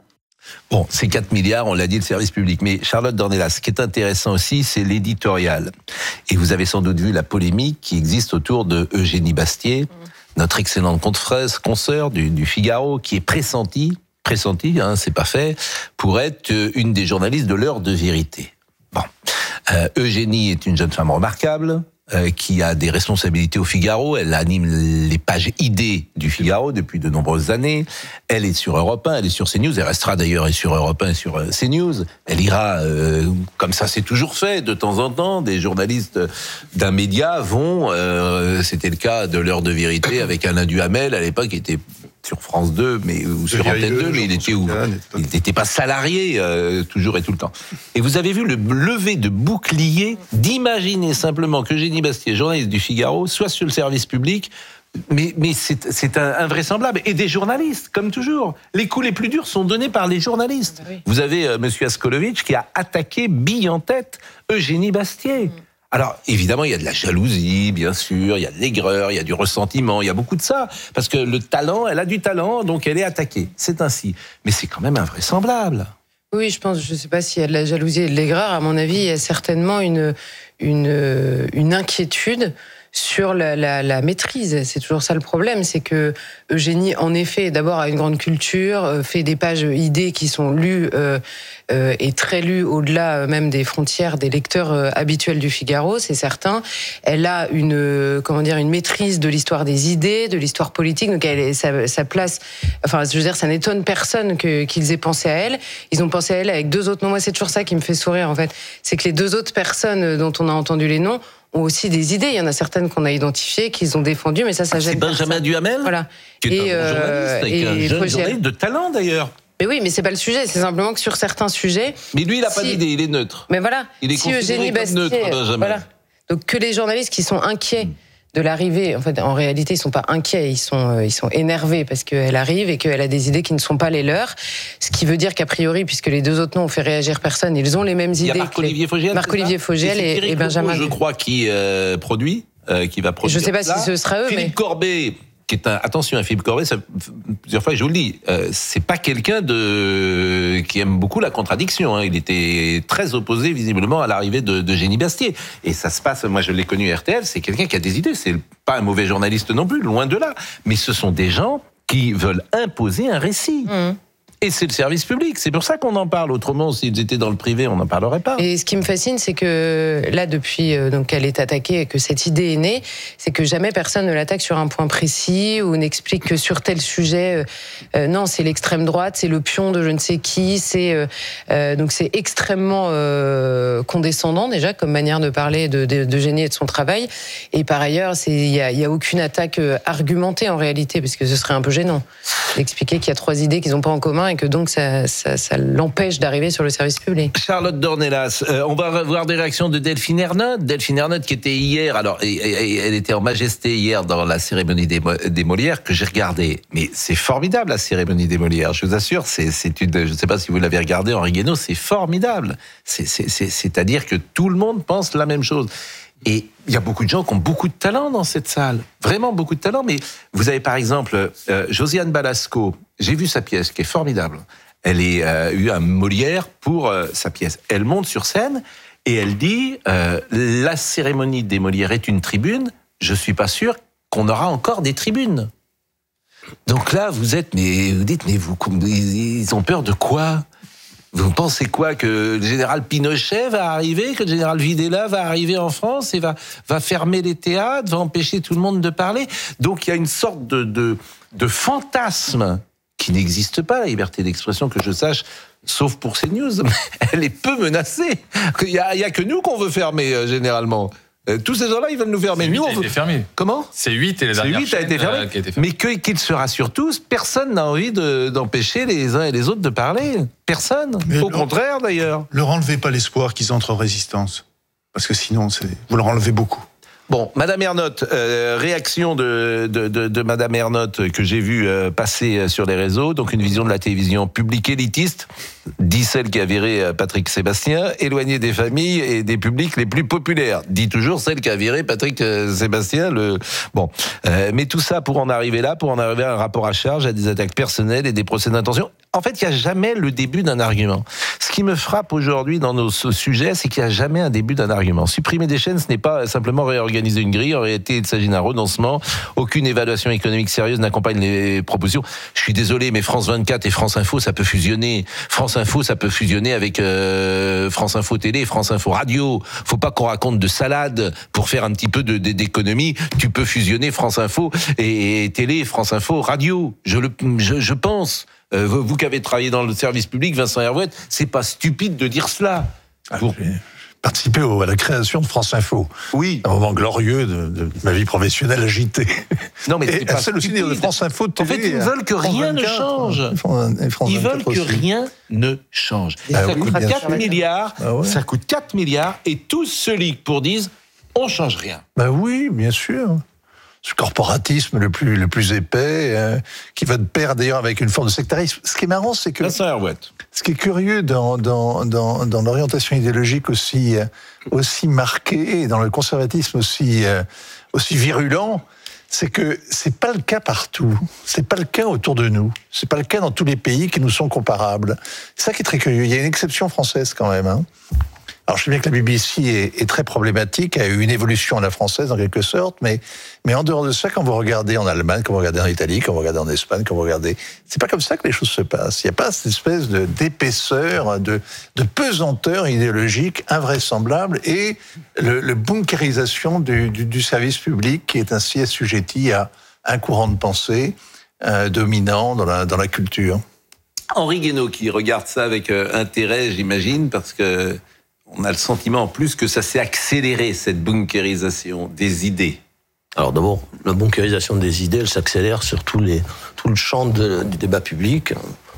Bon, c'est 4 milliards, on l'a dit, le service public. Mais Charlotte Dornelas, ce qui est intéressant aussi, c'est l'éditorial. Et vous avez sans doute vu la polémique qui existe autour de Eugénie Bastier, notre excellente consoeur du Figaro, qui est pressentie, c'est pas fait, pour être une des journalistes de l'heure de vérité. Bon, Eugénie est une jeune femme remarquable, qui a des responsabilités au Figaro. Elle anime les pages idées du Figaro depuis de nombreuses années. Elle est sur Europe 1, elle est sur CNews. Elle restera d'ailleurs sur Europe 1 et sur CNews. Elle ira, comme ça c'est toujours fait, de temps en temps, des journalistes d'un média vont, c'était le cas de l'heure de vérité avec Alain Duhamel, à l'époque, qui était sur France 2, ou sur Antenne 2, mais il n'était pas salarié toujours et tout le temps. Et vous avez vu le lever de bouclier d'imaginer simplement que Eugénie Bastier, journaliste du Figaro, soit sur le service public, mais c'est invraisemblable. Et des journalistes, comme toujours. Les coups les plus durs sont donnés par les journalistes. Oui. Vous avez Monsieur Askolovitch qui a attaqué bille en tête Eugénie Bastier. Alors, évidemment, il y a de la jalousie, bien sûr, il y a de l'aigreur, il y a du ressentiment, il y a beaucoup de ça. Parce que le talent, elle a du talent, donc elle est attaquée. C'est ainsi. Mais c'est quand même invraisemblable. Oui, je ne sais pas s'il y a de la jalousie et de l'aigreur. À mon avis, il y a certainement une inquiétude sur la maîtrise. C'est toujours ça le problème, c'est que Eugénie, en effet, d'abord a une grande culture, fait des pages idées qui sont lues et très lues au-delà même des frontières des lecteurs habituels du Figaro, c'est certain. Elle a une maîtrise de l'histoire des idées, de l'histoire politique, donc sa place, enfin, je veux dire, ça n'étonne personne qu'ils aient pensé à elle. Ils ont pensé à elle avec 2 autres noms. Moi, c'est toujours ça qui me fait sourire, en fait. C'est que les 2 autres personnes dont on a entendu les noms ont aussi des idées. Il y en a certaines qu'on a identifiées, qu'ils ont défendues, mais ça gêne. C'est Benjamin Duhamel, voilà. Qui est un bon journaliste, avec un jeune journaliste de talent d'ailleurs. Mais oui, mais c'est pas le sujet. C'est simplement que sur certains sujets. Mais lui, il n'a pas d'idée. Il est neutre. Mais voilà. Il est considéré comme neutre, Benjamin. Voilà. Donc que les journalistes qui sont inquiets de l'arrivée. En fait, en réalité, ils sont pas inquiets, ils sont énervés parce qu'elle arrive et qu'elle a des idées qui ne sont pas les leurs. Ce qui veut dire qu'a priori, puisque les deux autres noms ont fait réagir personne, ils ont les mêmes idées. Il y a Marc-Olivier Fogel, et Benjamin. Je crois, qui va produire. Je sais pas si ce sera eux, Philippe Corbet, qui est attention à Philippe Corbet, plusieurs fois je vous le dis, c'est pas quelqu'un qui aime beaucoup la contradiction. Il était très opposé visiblement à l'arrivée de Génie Bastier. Et ça se passe, moi je l'ai connu à RTL, c'est quelqu'un qui a des idées. C'est pas un mauvais journaliste non plus, loin de là. Mais ce sont des gens qui veulent imposer un récit. Et c'est le service public, c'est pour ça qu'on en parle. Autrement, s'ils étaient dans le privé, on n'en parlerait pas. Et ce qui me fascine, c'est que là, depuis qu'elle est attaquée et que cette idée est née, c'est que jamais personne ne l'attaque sur un point précis ou n'explique que sur tel sujet, non, c'est l'extrême droite, c'est le pion de je ne sais qui, donc c'est extrêmement condescendant déjà comme manière de parler de Génie et de son travail. Et par ailleurs, il y a aucune attaque argumentée en réalité, parce que ce serait un peu gênant d'expliquer qu'il y a 3 idées qu'ils n'ont pas en commun et que donc ça l'empêche d'arriver sur le service public. Charlotte Dornelas, on va voir des réactions de Delphine Ernotte. Delphine Ernotte qui était hier, alors elle était en majesté hier dans la cérémonie des Molières que j'ai regardée. Mais c'est formidable la cérémonie des Molières, je vous assure. Je ne sais pas si vous l'avez regardée, Henri Guénaud, c'est formidable. C'est-à-dire que tout le monde pense la même chose. Et il y a beaucoup de gens qui ont beaucoup de talent dans cette salle, vraiment beaucoup de talent. Mais vous avez par exemple Josiane Balasco. J'ai vu sa pièce qui est formidable. Elle a eu un Molière pour sa pièce. Elle monte sur scène et elle dit la cérémonie des Molières est une tribune. Je suis pas sûr qu'on aura encore des tribunes. Donc là, vous dites, mais ils ont peur de quoi ? Vous pensez quoi, que le général Pinochet va arriver, que le général Videla va arriver en France et va fermer les théâtres, va empêcher tout le monde de parler? Donc il y a une sorte de fantasme qui n'existe pas, la liberté d'expression, que je sache, sauf pour CNews. Elle est peu menacée. Il y a que nous qu'on veut fermer, généralement. Tous ces gens-là, ils veulent nous fermer. Nous, on veut... fermé. Comment ? C8 et les dernières C8 a été fermé. Mais qu'ils se rassurent tous, personne n'a envie d'empêcher les uns et les autres de parler. Personne. Mais au contraire, d'ailleurs. Leur enlevez pas l'espoir qu'ils entrent en résistance. Parce que sinon, vous leur enlevez beaucoup. Bon, Madame Ernotte, réaction de Madame Ernotte que j'ai vu passer sur les réseaux. Donc une vision de la télévision publique élitiste, dit celle qui a viré Patrick Sébastien, éloignée des familles et des publics les plus populaires. Dit toujours celle qui a viré Patrick Sébastien. Bon, mais tout ça pour en arriver là, pour en arriver à un rapport à charge, à des attaques personnelles et des procès d'intention. En fait, il n'y a jamais le début d'un argument. Ce qui me frappe aujourd'hui dans nos sujets, c'est qu'il n'y a jamais un début d'un argument. Supprimer des chaînes, ce n'est pas simplement réorganiser une grille. En réalité, il s'agit d'un renoncement. Aucune évaluation économique sérieuse n'accompagne les propositions. Je suis désolé, mais France 24 et France Info, ça peut fusionner. France Info, ça peut fusionner avec France Info Télé, France Info Radio. Faut pas qu'on raconte de salade pour faire un petit peu d'économie. Tu peux fusionner France Info et Télé, France Info Radio. Je pense. Vous qui avez travaillé dans le service public, Vincent Herouet, c'est pas stupide de dire cela. J'ai participé à la création de France Info. Oui. Un moment glorieux de ma vie professionnelle agitée. Non, mais c'est pas celle aussi de France Info. En fait, ils veulent que rien ne change. Ils veulent que rien ne change. Ça coûte 4 milliards. Ça coûte 4 milliards et tous se liguent pour dire on change rien. Ben oui, bien sûr. Ce corporatisme le plus épais, qui va de pair d'ailleurs avec une forme de sectarisme. Ce qui est marrant, c'est que ce qui est curieux dans l'orientation idéologique aussi marquée, et dans le conservatisme aussi virulent, c'est que c'est pas le cas partout. C'est pas le cas autour de nous. C'est pas le cas dans tous les pays qui nous sont comparables. C'est ça qui est très curieux. Il y a une exception française quand même, hein. Alors, je sais bien que la BBC est très problématique, a eu une évolution à la française en quelque sorte, mais en dehors de ça, quand vous regardez en Allemagne, quand vous regardez en Italie, quand vous regardez en Espagne, quand vous regardez, c'est pas comme ça que les choses se passent. Il n'y a pas cette espèce d'épaisseur, de pesanteur idéologique invraisemblable et le bunkérisation du service public qui est ainsi assujetti à un courant de pensée dominant dans la culture. Henri Guénaud qui regarde ça avec intérêt, j'imagine, parce que on a le sentiment en plus que ça s'est accéléré, cette bunkérisation des idées. Alors d'abord, la bunkérisation des idées, elle s'accélère sur tout le champ du débat public,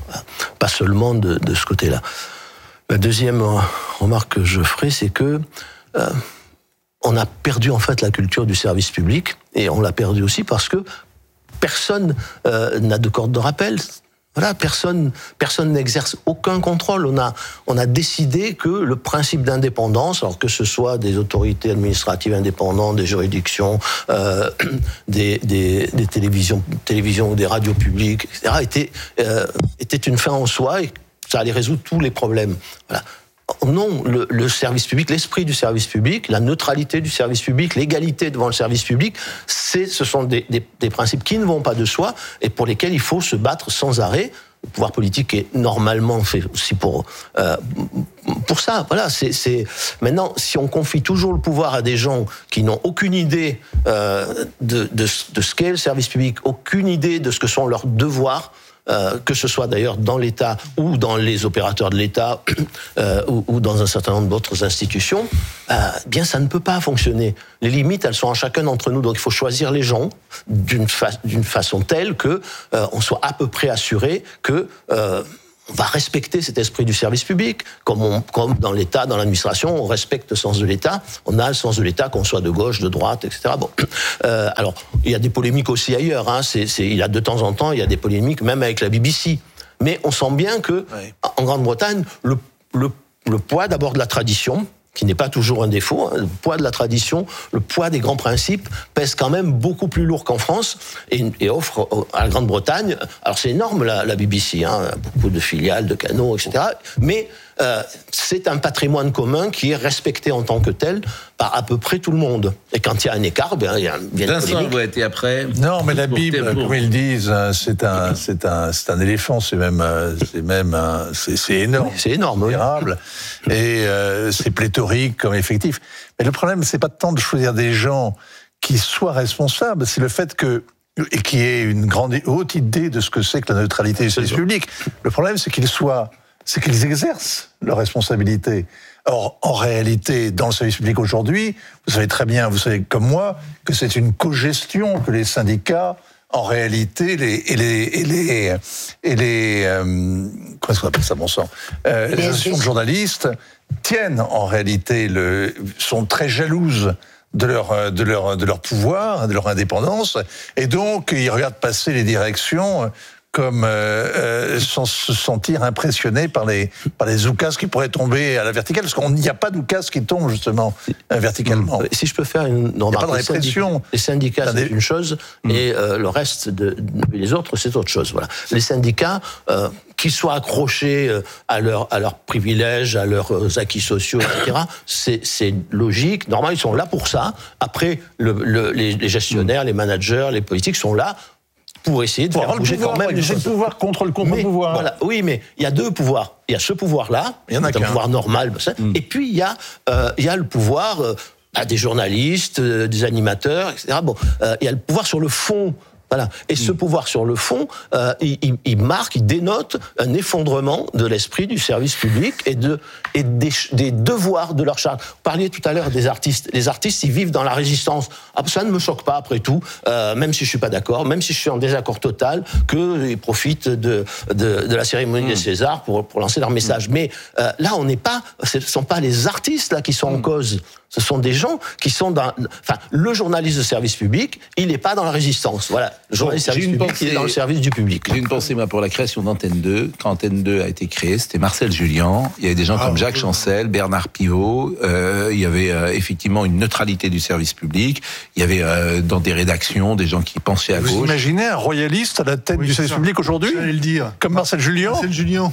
pas seulement de ce côté-là. La deuxième remarque que je ferai, c'est que on a perdu en fait la culture du service public, et on l'a perdu aussi parce que personne n'a de corde de rappel. Voilà, personne n'exerce aucun contrôle. On a décidé que le principe d'indépendance, alors que ce soit des autorités administratives indépendantes, des juridictions, des télévisions ou des radios publiques, etc., était une fin en soi et ça allait résoudre tous les problèmes. Voilà. Non, le service public, l'esprit du service public, la neutralité du service public, l'égalité devant le service public, ce sont des principes qui ne vont pas de soi et pour lesquels il faut se battre sans arrêt. Le pouvoir politique est normalement fait aussi pour ça. Voilà, maintenant, si on confie toujours le pouvoir à des gens qui n'ont aucune idée de ce qu'est le service public, aucune idée de ce que sont leurs devoirs, que ce soit d'ailleurs dans l'État ou dans les opérateurs de l'État ou dans un certain nombre d'autres institutions, bien ça ne peut pas fonctionner. Les limites, elles sont en chacun d'entre nous. Donc il faut choisir les gens d'une façon telle que on soit à peu près assuré que on va respecter cet esprit du service public, comme dans l'État, dans l'administration, on respecte le sens de l'État. On a le sens de l'État, qu'on soit de gauche, de droite, etc. Bon, alors il y a des polémiques aussi ailleurs. Il y a de temps en temps, il y a des polémiques, même avec la BBC. Mais on sent bien que en Grande-Bretagne, le poids d'abord de la tradition, qui n'est pas toujours un défaut, le poids de la tradition, le poids des grands principes pèse quand même beaucoup plus lourd qu'en France et offre à la Grande-Bretagne, alors c'est énorme la BBC, beaucoup de filiales, de canaux, etc. Mais c'est un patrimoine commun qui est respecté en tant que tel par à peu près tout le monde. Et quand il y a un écart, il y a une polémique. Et après. Non, mais la Bible, comme ils disent, c'est un éléphant, c'est énorme. C'est énorme, oui. Et c'est pléthorique comme effectif. Mais le problème, c'est pas tant de choisir des gens qui soient responsables, c'est le fait et qui aient une grande haute idée de ce que c'est que la neutralité du service public. Le problème, c'est qu'ils exercent leurs responsabilités. Or, en réalité, dans le service public aujourd'hui, vous savez très bien, vous savez comme moi, que c'est une cogestion que les syndicats, en réalité, comment est-ce qu'on appelle ça, bon sang, les associations de journalistes tiennent en réalité sont très jalouses de leur pouvoir, de leur indépendance, et donc ils regardent passer les directions comme sans se sentir impressionné par les oukas qui pourraient tomber à la verticale, parce qu'il n'y a pas d'oukas qui tombent justement verticalement. Si je peux faire une remarque, pas de répression. Les syndicats c'est une chose et le reste les autres c'est autre chose. Voilà. Les syndicats qu'ils soient accrochés à leurs privilèges, à leurs acquis sociaux, etc. C'est logique. Normalement, ils sont là pour ça. Après, les gestionnaires, les managers, les politiques sont là pour essayer de faire bouger quand même. C'est le pouvoir contre le contre-pouvoir. Voilà, oui, mais il y a deux pouvoirs. Il y a ce pouvoir-là, c'est un pouvoir normal, et puis il y a le pouvoir des journalistes, des animateurs, etc. Bon, il y a le pouvoir sur le fond. Voilà. Et ce pouvoir sur le fond, il dénote un effondrement de l'esprit du service public et des devoirs de leur charge. Vous parliez tout à l'heure des artistes. Les artistes, ils vivent dans la résistance. Ça ne me choque pas, après tout, même si je suis pas d'accord, même si je suis en désaccord total, qu'ils profitent de la cérémonie des Césars pour lancer leur message. Mais là, ce ne sont pas les artistes là qui sont en cause. Ce sont des gens qui sont le journaliste de service public, il n'est pas dans la résistance. Voilà. Le journaliste de service public, il est dans le service du public. J'ai une pensée, pour la création d'Antenne 2. Quand Antenne 2 a été créée, c'était Marcel Julien. Il y avait des gens comme Jacques Chancel, Bernard Pivot. Il y avait effectivement une neutralité du service public. Il y avait dans des rédactions des gens qui pensaient à gauche. Vous imaginez un royaliste à la tête du service public aujourd'hui ? J'allais le dire. Comme Marcel Julien ? Marcel Julien.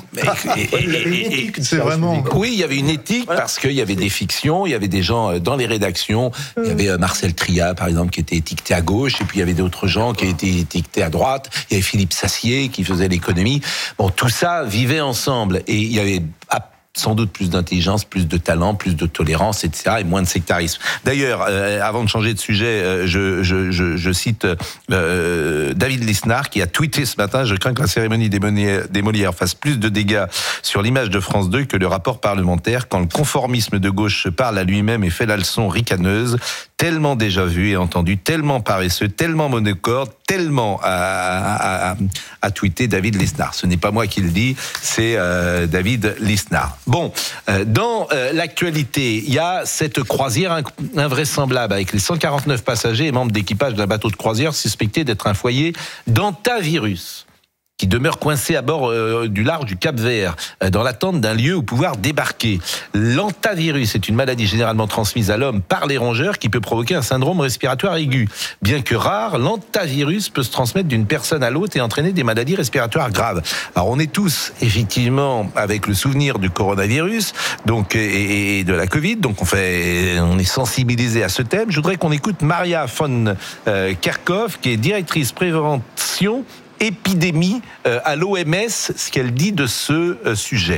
C'est vraiment... Oui, il y avait une éthique parce qu'il y avait des fictions, il y avait des gens dans les rédactions. Il y avait Marcel Tria, par exemple, qui était étiqueté à gauche, et puis il y avait d'autres gens qui étaient étiquetés à droite. Il y avait Philippe Sassier qui faisait l'économie. Bon, tout ça vivait ensemble, et il y avait sans doute plus d'intelligence, plus de talent, plus de tolérance, etc., et moins de sectarisme. D'ailleurs, avant de changer de sujet, je cite David Lisnard qui a tweeté ce matin: je crains que la cérémonie des Molières fasse plus de dégâts sur l'image de France 2 que le rapport parlementaire. Quand le conformisme de gauche se parle à lui-même et fait la leçon ricaneuse, tellement déjà vu et entendu, tellement paresseux, tellement monocorde, tellement à tweeter David Lisnard. Ce n'est pas moi qui le dis, c'est David Lisnard. Bon, dans l'actualité, il y a cette croisière invraisemblable avec les 149 passagers et membres d'équipage d'un bateau de croisière suspecté d'être un foyer d'hantavirus, qui demeure coincé à bord du large du Cap-Vert, dans l'attente d'un lieu où pouvoir débarquer. L'hantavirus est une maladie généralement transmise à l'homme par les rongeurs qui peut provoquer un syndrome respiratoire aigu. Bien que rare, l'hantavirus peut se transmettre d'une personne à l'autre et entraîner des maladies respiratoires graves. Alors on est tous, effectivement, avec le souvenir du coronavirus donc, et de la Covid, donc on est sensibilisé à ce thème. Je voudrais qu'on écoute Maria von Kerkhoff, qui est directrice prévention épidémie à l'OMS, ce qu'elle dit de ce sujet.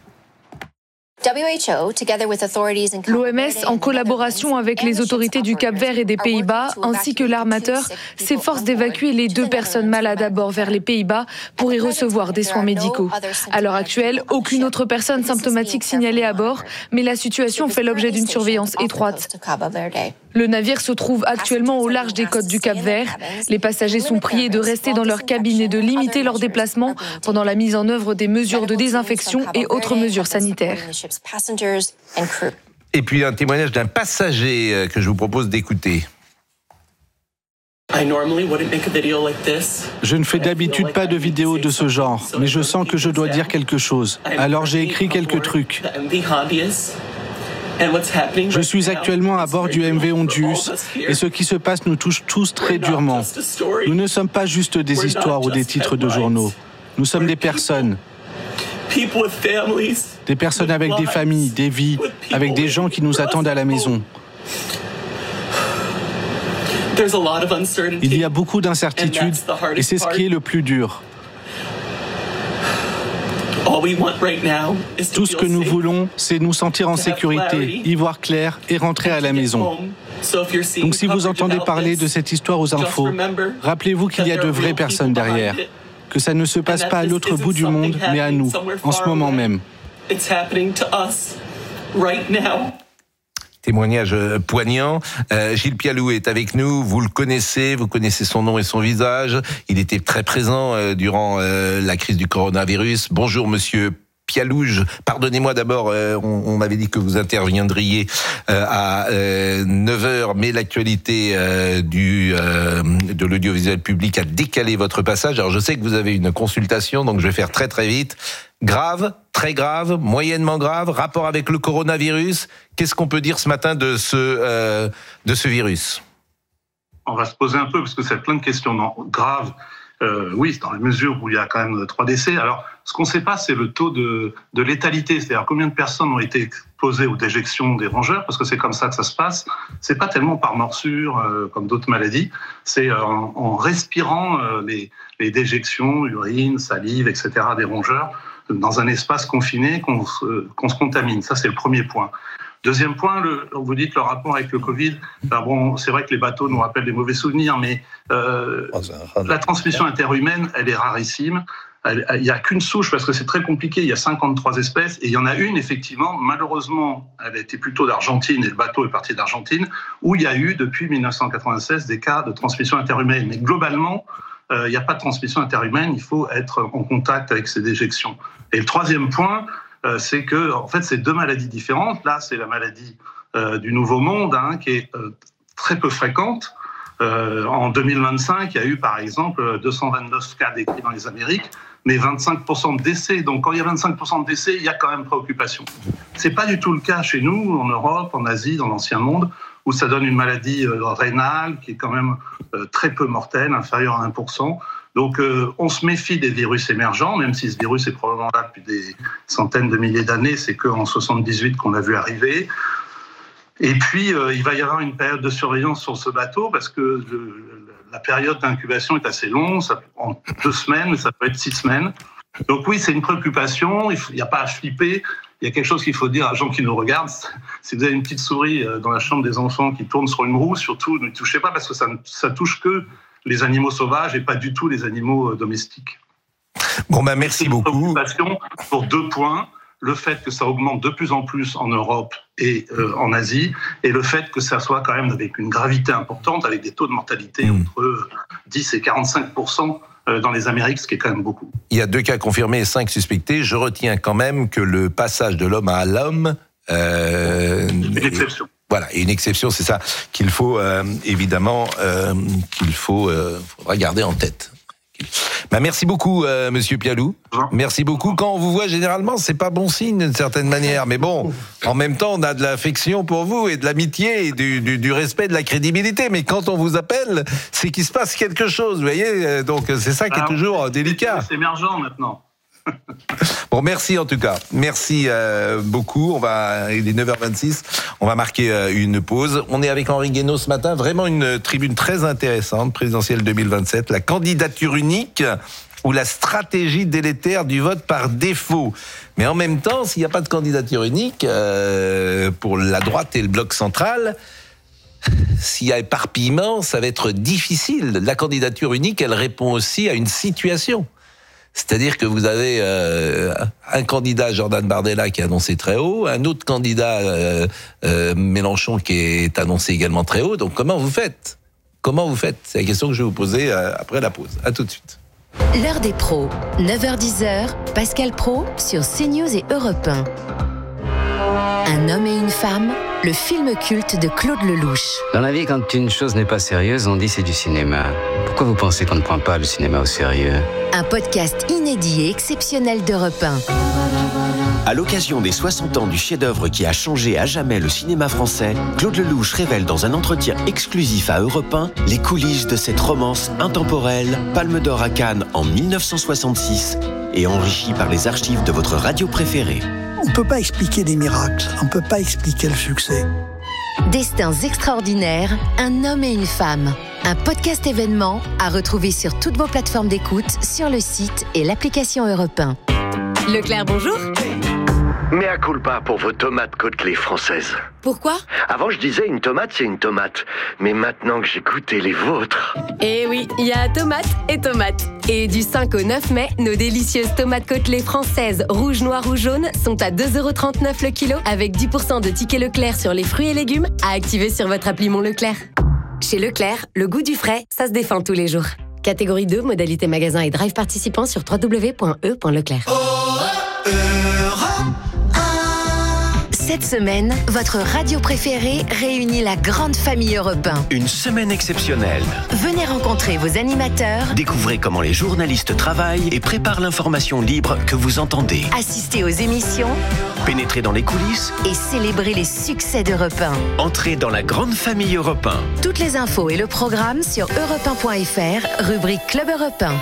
L'OMS, en collaboration avec les autorités du Cap-Vert et des Pays-Bas, ainsi que l'armateur, s'efforce d'évacuer les 2 personnes malades à bord vers les Pays-Bas pour y recevoir des soins médicaux. À l'heure actuelle, aucune autre personne symptomatique signalée à bord, mais la situation fait l'objet d'une surveillance étroite. Le navire se trouve actuellement au large des côtes du Cap-Vert. Les passagers sont priés de rester dans leur cabine et de limiter leurs déplacements pendant la mise en œuvre des mesures de désinfection et autres mesures sanitaires. Et puis un témoignage d'un passager que je vous propose d'écouter. Je ne fais d'habitude pas de vidéos de ce genre, mais je sens que je dois dire quelque chose. Alors j'ai écrit quelques trucs. Je suis actuellement à bord du MV Hondius et ce qui se passe nous touche tous très durement. Nous ne sommes pas juste des histoires ou des titres de journaux. Nous sommes des personnes. Des personnes avec des familles, des vies, avec des gens qui nous attendent à la maison. Il y a beaucoup d'incertitudes et c'est ce qui est le plus dur. Tout ce que nous voulons, c'est nous sentir en sécurité, y voir clair et rentrer à la maison. Donc si vous entendez parler de cette histoire aux infos, rappelez-vous qu'il y a de vraies personnes derrière, que ça ne se passe pas à l'autre bout du monde, mais à nous, en ce moment même. Témoignage poignant. Gilles Pialou est avec nous. Vous le connaissez, vous connaissez son nom et son visage. Il était très présent durant la crise du coronavirus. Bonjour, monsieur Pialouge. Pardonnez-moi d'abord, on m'avait dit que vous interviendriez à 9h, mais l'actualité de l'audiovisuel public a décalé votre passage. Alors je sais que vous avez une consultation, donc je vais faire très très vite. Grave, très grave, moyennement grave, rapport avec le coronavirus. Qu'est-ce qu'on peut dire ce matin de ce virus ? On va se poser un peu, parce que c'est plein de questions. Non, grave, oui, dans la mesure où il y a quand même 3 décès. Alors, ce qu'on ne sait pas, c'est le taux de létalité, c'est-à-dire combien de personnes ont été exposées aux déjections des rongeurs, parce que c'est comme ça que ça se passe. C'est pas tellement par morsure, comme d'autres maladies, c'est en respirant les déjections, urine, salive, etc. des rongeurs, dans un espace confiné qu'on se contamine. Ça, c'est le premier point. Deuxième point, vous dites le rapport avec le Covid. Alors bon, c'est vrai que les bateaux nous rappellent des mauvais souvenirs, mais la transmission interhumaine, elle est rarissime. Il n'y a qu'une souche, parce que c'est très compliqué, il y a 53 espèces, et il y en a une, effectivement, malheureusement, elle était plutôt d'Argentine, et le bateau est parti d'Argentine, où il y a eu, depuis 1996, des cas de transmission interhumaine. Mais globalement, il n'y a pas de transmission interhumaine, il faut être en contact avec ces déjections. Et le troisième point, c'est que, en fait, c'est 2 maladies différentes. Là, c'est la maladie du Nouveau Monde, qui est très peu fréquente. En 2025, il y a eu, par exemple, 229 cas décrits dans les Amériques, mais 25% de décès. Donc, quand il y a 25% de décès, il y a quand même préoccupation. C'est pas du tout le cas chez nous, en Europe, en Asie, dans l'Ancien Monde, où ça donne une maladie rénale qui est quand même très peu mortelle, inférieure à 1%. Donc, on se méfie des virus émergents, même si ce virus est probablement là depuis des centaines de milliers d'années. C'est qu'en 78 qu'on l'a vu arriver. Et puis, il va y avoir une période de surveillance sur ce bateau, parce que la période d'incubation est assez longue, en 2 semaines, ça peut être 6 semaines. Donc oui, c'est une préoccupation, il n'y a pas à flipper. Il y a quelque chose qu'il faut dire aux gens qui nous regardent. Si vous avez une petite souris dans la chambre des enfants qui tourne sur une roue, surtout ne touchez pas, parce que ça touche que les animaux sauvages et pas du tout les animaux domestiques. Bon, merci beaucoup. Préoccupation pour 2 points. le fait que ça augmente de plus en plus en Europe et en Asie, et le fait que ça soit quand même avec une gravité importante, avec des taux de mortalité entre 10 et 45% dans les Amériques, ce qui est quand même beaucoup. Il y a 2 cas confirmés et 5 suspectés. Je retiens quand même que le passage de l'homme à l'homme... une exception. Voilà, et une exception, c'est ça qu'il faut évidemment faudra garder en tête. Merci beaucoup, Monsieur Pialou. Merci beaucoup. Quand on vous voit, généralement, c'est pas bon signe d'une certaine manière. Mais bon, en même temps, on a de l'affection pour vous et de l'amitié et du respect, de la crédibilité. Mais quand on vous appelle, c'est qu'il se passe quelque chose, vous voyez. Donc c'est ça qui est toujours délicat. C'est émergent maintenant. Bon, merci en tout cas. Merci beaucoup. Il est 9h26. On va marquer une pause. On est avec Henri Guénaud ce matin. Vraiment une tribune très intéressante, présidentielle 2027. La candidature unique ou la stratégie délétère du vote par défaut. Mais en même temps, s'il n'y a pas de candidature unique pour la droite et le bloc central, s'il y a éparpillement, ça va être difficile. La candidature unique, elle répond aussi à une situation. C'est-à-dire que vous avez un candidat, Jordan Bardella, qui est annoncé très haut, un autre candidat, Mélenchon, qui est annoncé également très haut. Donc comment vous faites ? C'est la question que je vais vous poser après la pause. À tout de suite. L'heure des pros, 9h-10h, Pascal Praud sur CNews et Europe 1. Un homme et une femme, le film culte de Claude Lelouch. Dans la vie, quand une chose n'est pas sérieuse, on dit c'est du cinéma. Pourquoi vous pensez qu'on ne prend pas le cinéma au sérieux ? Un podcast inédit et exceptionnel d'Europe 1. À l'occasion des 60 ans du chef-d'œuvre qui a changé à jamais le cinéma français, Claude Lelouch révèle dans un entretien exclusif à Europe 1 les coulisses de cette romance intemporelle, Palme d'Or à Cannes en 1966 et enrichie par les archives de votre radio préférée. On ne peut pas expliquer des miracles, on ne peut pas expliquer le succès. Destins extraordinaires, un homme et une femme. Un podcast événement à retrouver sur toutes vos plateformes d'écoute, sur le site et l'application Europe 1. Leclerc, bonjour. Mea culpa pour vos tomates côtelées françaises. Pourquoi ? Avant, je disais une tomate, c'est une tomate. Mais maintenant que j'ai goûté les vôtres... Eh oui, il y a tomate et tomate. Et du 5 au 9 mai, nos délicieuses tomates côtelées françaises, rouge, noir ou jaune, sont à 2,39 € le kilo, avec 10% de tickets Leclerc sur les fruits et légumes, à activer sur votre appli Mon Leclerc. Chez Leclerc, le goût du frais, ça se défend tous les jours. Catégorie 2, modalité magasin et drive participant sur www.e.leclerc. Cette semaine, votre radio préférée réunit la grande famille Europe 1. Une semaine exceptionnelle. Venez rencontrer vos animateurs. Découvrez comment les journalistes travaillent et préparent l'information libre que vous entendez. Assistez aux émissions. Pénétrez dans les coulisses. Et célébrez les succès d'Europe 1. Entrez dans la grande famille Europe 1. Toutes les infos et le programme sur europe1.fr, rubrique Club Europe 1.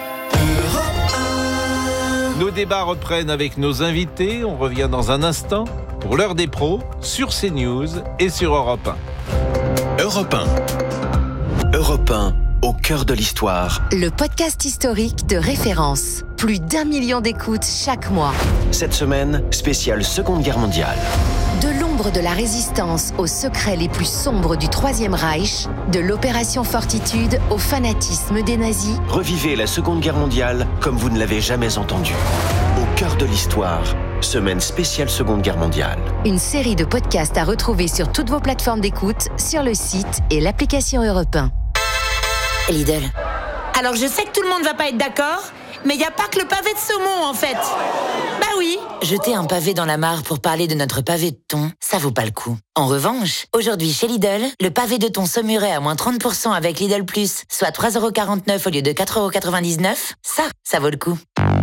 Nos débats reprennent avec nos invités. On revient dans un instant pour l'heure des pros sur CNews et sur Europe 1. Europe 1. Europe 1, au cœur de l'histoire. Le podcast historique de référence. Plus d'1 million d'écoutes chaque mois. Cette semaine, spéciale Seconde Guerre mondiale. De l'ombre de la résistance aux secrets les plus sombres du Troisième Reich, de l'opération Fortitude au fanatisme des nazis. Revivez la Seconde Guerre mondiale comme vous ne l'avez jamais entendu. Au cœur de l'histoire, semaine spéciale Seconde Guerre mondiale. Une série de podcasts à retrouver sur toutes vos plateformes d'écoute, sur le site et l'application Europe 1. Lidl. Alors je sais que tout le monde va pas être d'accord, mais il n'y a pas que le pavé de saumon en fait. Bah oui. Jeter un pavé dans la mare pour parler de notre pavé de thon, ça vaut pas le coup. En revanche, aujourd'hui chez Lidl, le pavé de thon saumuré à moins 30% avec Lidl Plus, soit 3,49 € au lieu de 4,99 €, ça vaut le coup.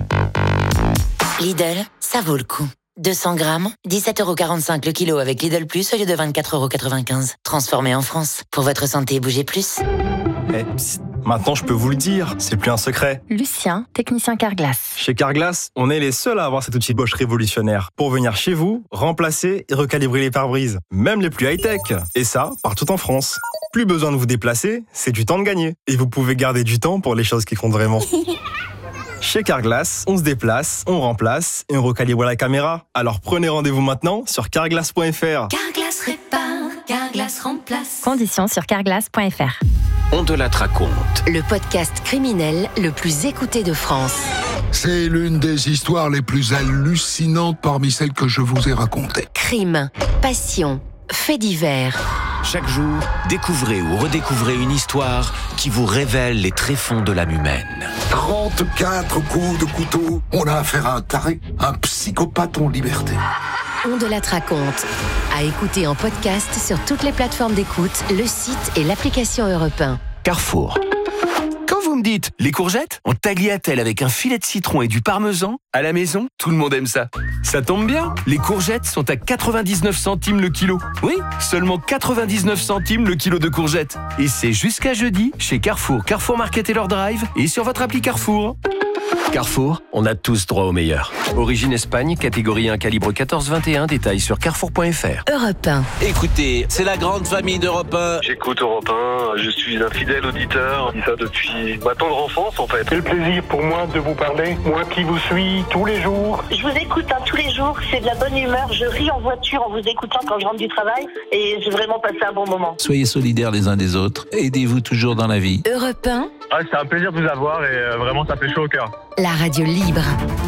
Lidl, ça vaut le coup. 200 grammes, 17,45 € le kilo avec Lidl Plus au lieu de 24,95 €. Transformé en France. Pour votre santé, bougez plus. Maintenant, je peux vous le dire, c'est plus un secret. Lucien, technicien Carglass. Chez Carglass, on est les seuls à avoir cet outil Bosch révolutionnaire pour venir chez vous, remplacer et recalibrer les pare-brises, même les plus high-tech. Et ça, partout en France. Plus besoin de vous déplacer, c'est du temps de gagner. Et vous pouvez garder du temps pour les choses qui comptent vraiment. Chez Carglass, on se déplace, on remplace et on recalibre la caméra. Alors prenez rendez-vous maintenant sur carglass.fr. Carglass répare, Carglass remplace. Conditions sur carglass.fr. On te la raconte. Le podcast criminel le plus écouté de France. C'est l'une des histoires les plus hallucinantes parmi celles que je vous ai racontées. Crime, passion, faits divers. Chaque jour, découvrez ou redécouvrez une histoire qui vous révèle les tréfonds de l'âme humaine. 34 coups de couteau. On a affaire à un taré, un psychopathe en liberté. On de la raconte. À écouter en podcast sur toutes les plateformes d'écoute, le site et l'application Europe 1. Carrefour. Quand vous me dites les courgettes en tagliatelle avec un filet de citron et du parmesan, à la maison, tout le monde aime ça. Ça tombe bien, les courgettes sont à 99 centimes le kilo. Oui, seulement 99 centimes le kilo de courgettes. Et c'est jusqu'à jeudi chez Carrefour, Carrefour Market et leur drive et sur votre appli Carrefour. Carrefour, on a tous droit au meilleur. Origine Espagne, catégorie 1, calibre 14-21, détails sur carrefour.fr. Europe 1. Écoutez, c'est la grande famille d'Europe 1. J'écoute Europe 1, je suis un fidèle auditeur, je dis ça depuis ma tendre enfance en fait. Quel plaisir pour moi de vous parler, moi qui vous suis tous les jours. Je vous écoute tous les jours, c'est de la bonne humeur, je ris en voiture en vous écoutant quand je rentre du travail et j'ai vraiment passé un bon moment. Soyez solidaires les uns des autres, aidez-vous toujours dans la vie. Europe 1. Ah, c'est un plaisir de vous avoir et vraiment ça fait chaud au cœur. La radio libre.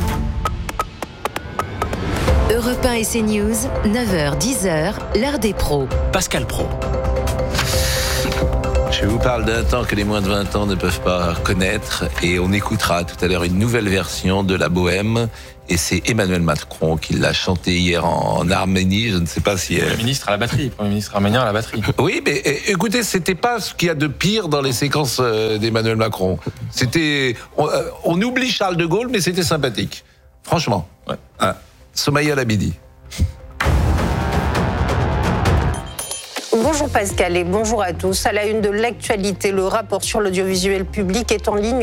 Europe 1 et CNews, 9h, 10h, l'heure des pros. Pascal Praud. Je vous parle d'un temps que les moins de 20 ans ne peuvent pas connaître et on écoutera tout à l'heure une nouvelle version de la Bohème et c'est Emmanuel Macron qui l'a chanté hier en Arménie. Je ne sais pas si... Premier ministre à la batterie, Premier ministre arménien à la batterie. Oui, mais écoutez, c'était pas ce qu'il y a de pire dans les séquences d'Emmanuel Macron. C'était... On oublie Charles de Gaulle, mais c'était sympathique. Franchement. Ouais. Ah, Somaya Labidi. Bonjour Pascal et bonjour à tous. À la une de l'actualité, le rapport sur l'audiovisuel public est en ligne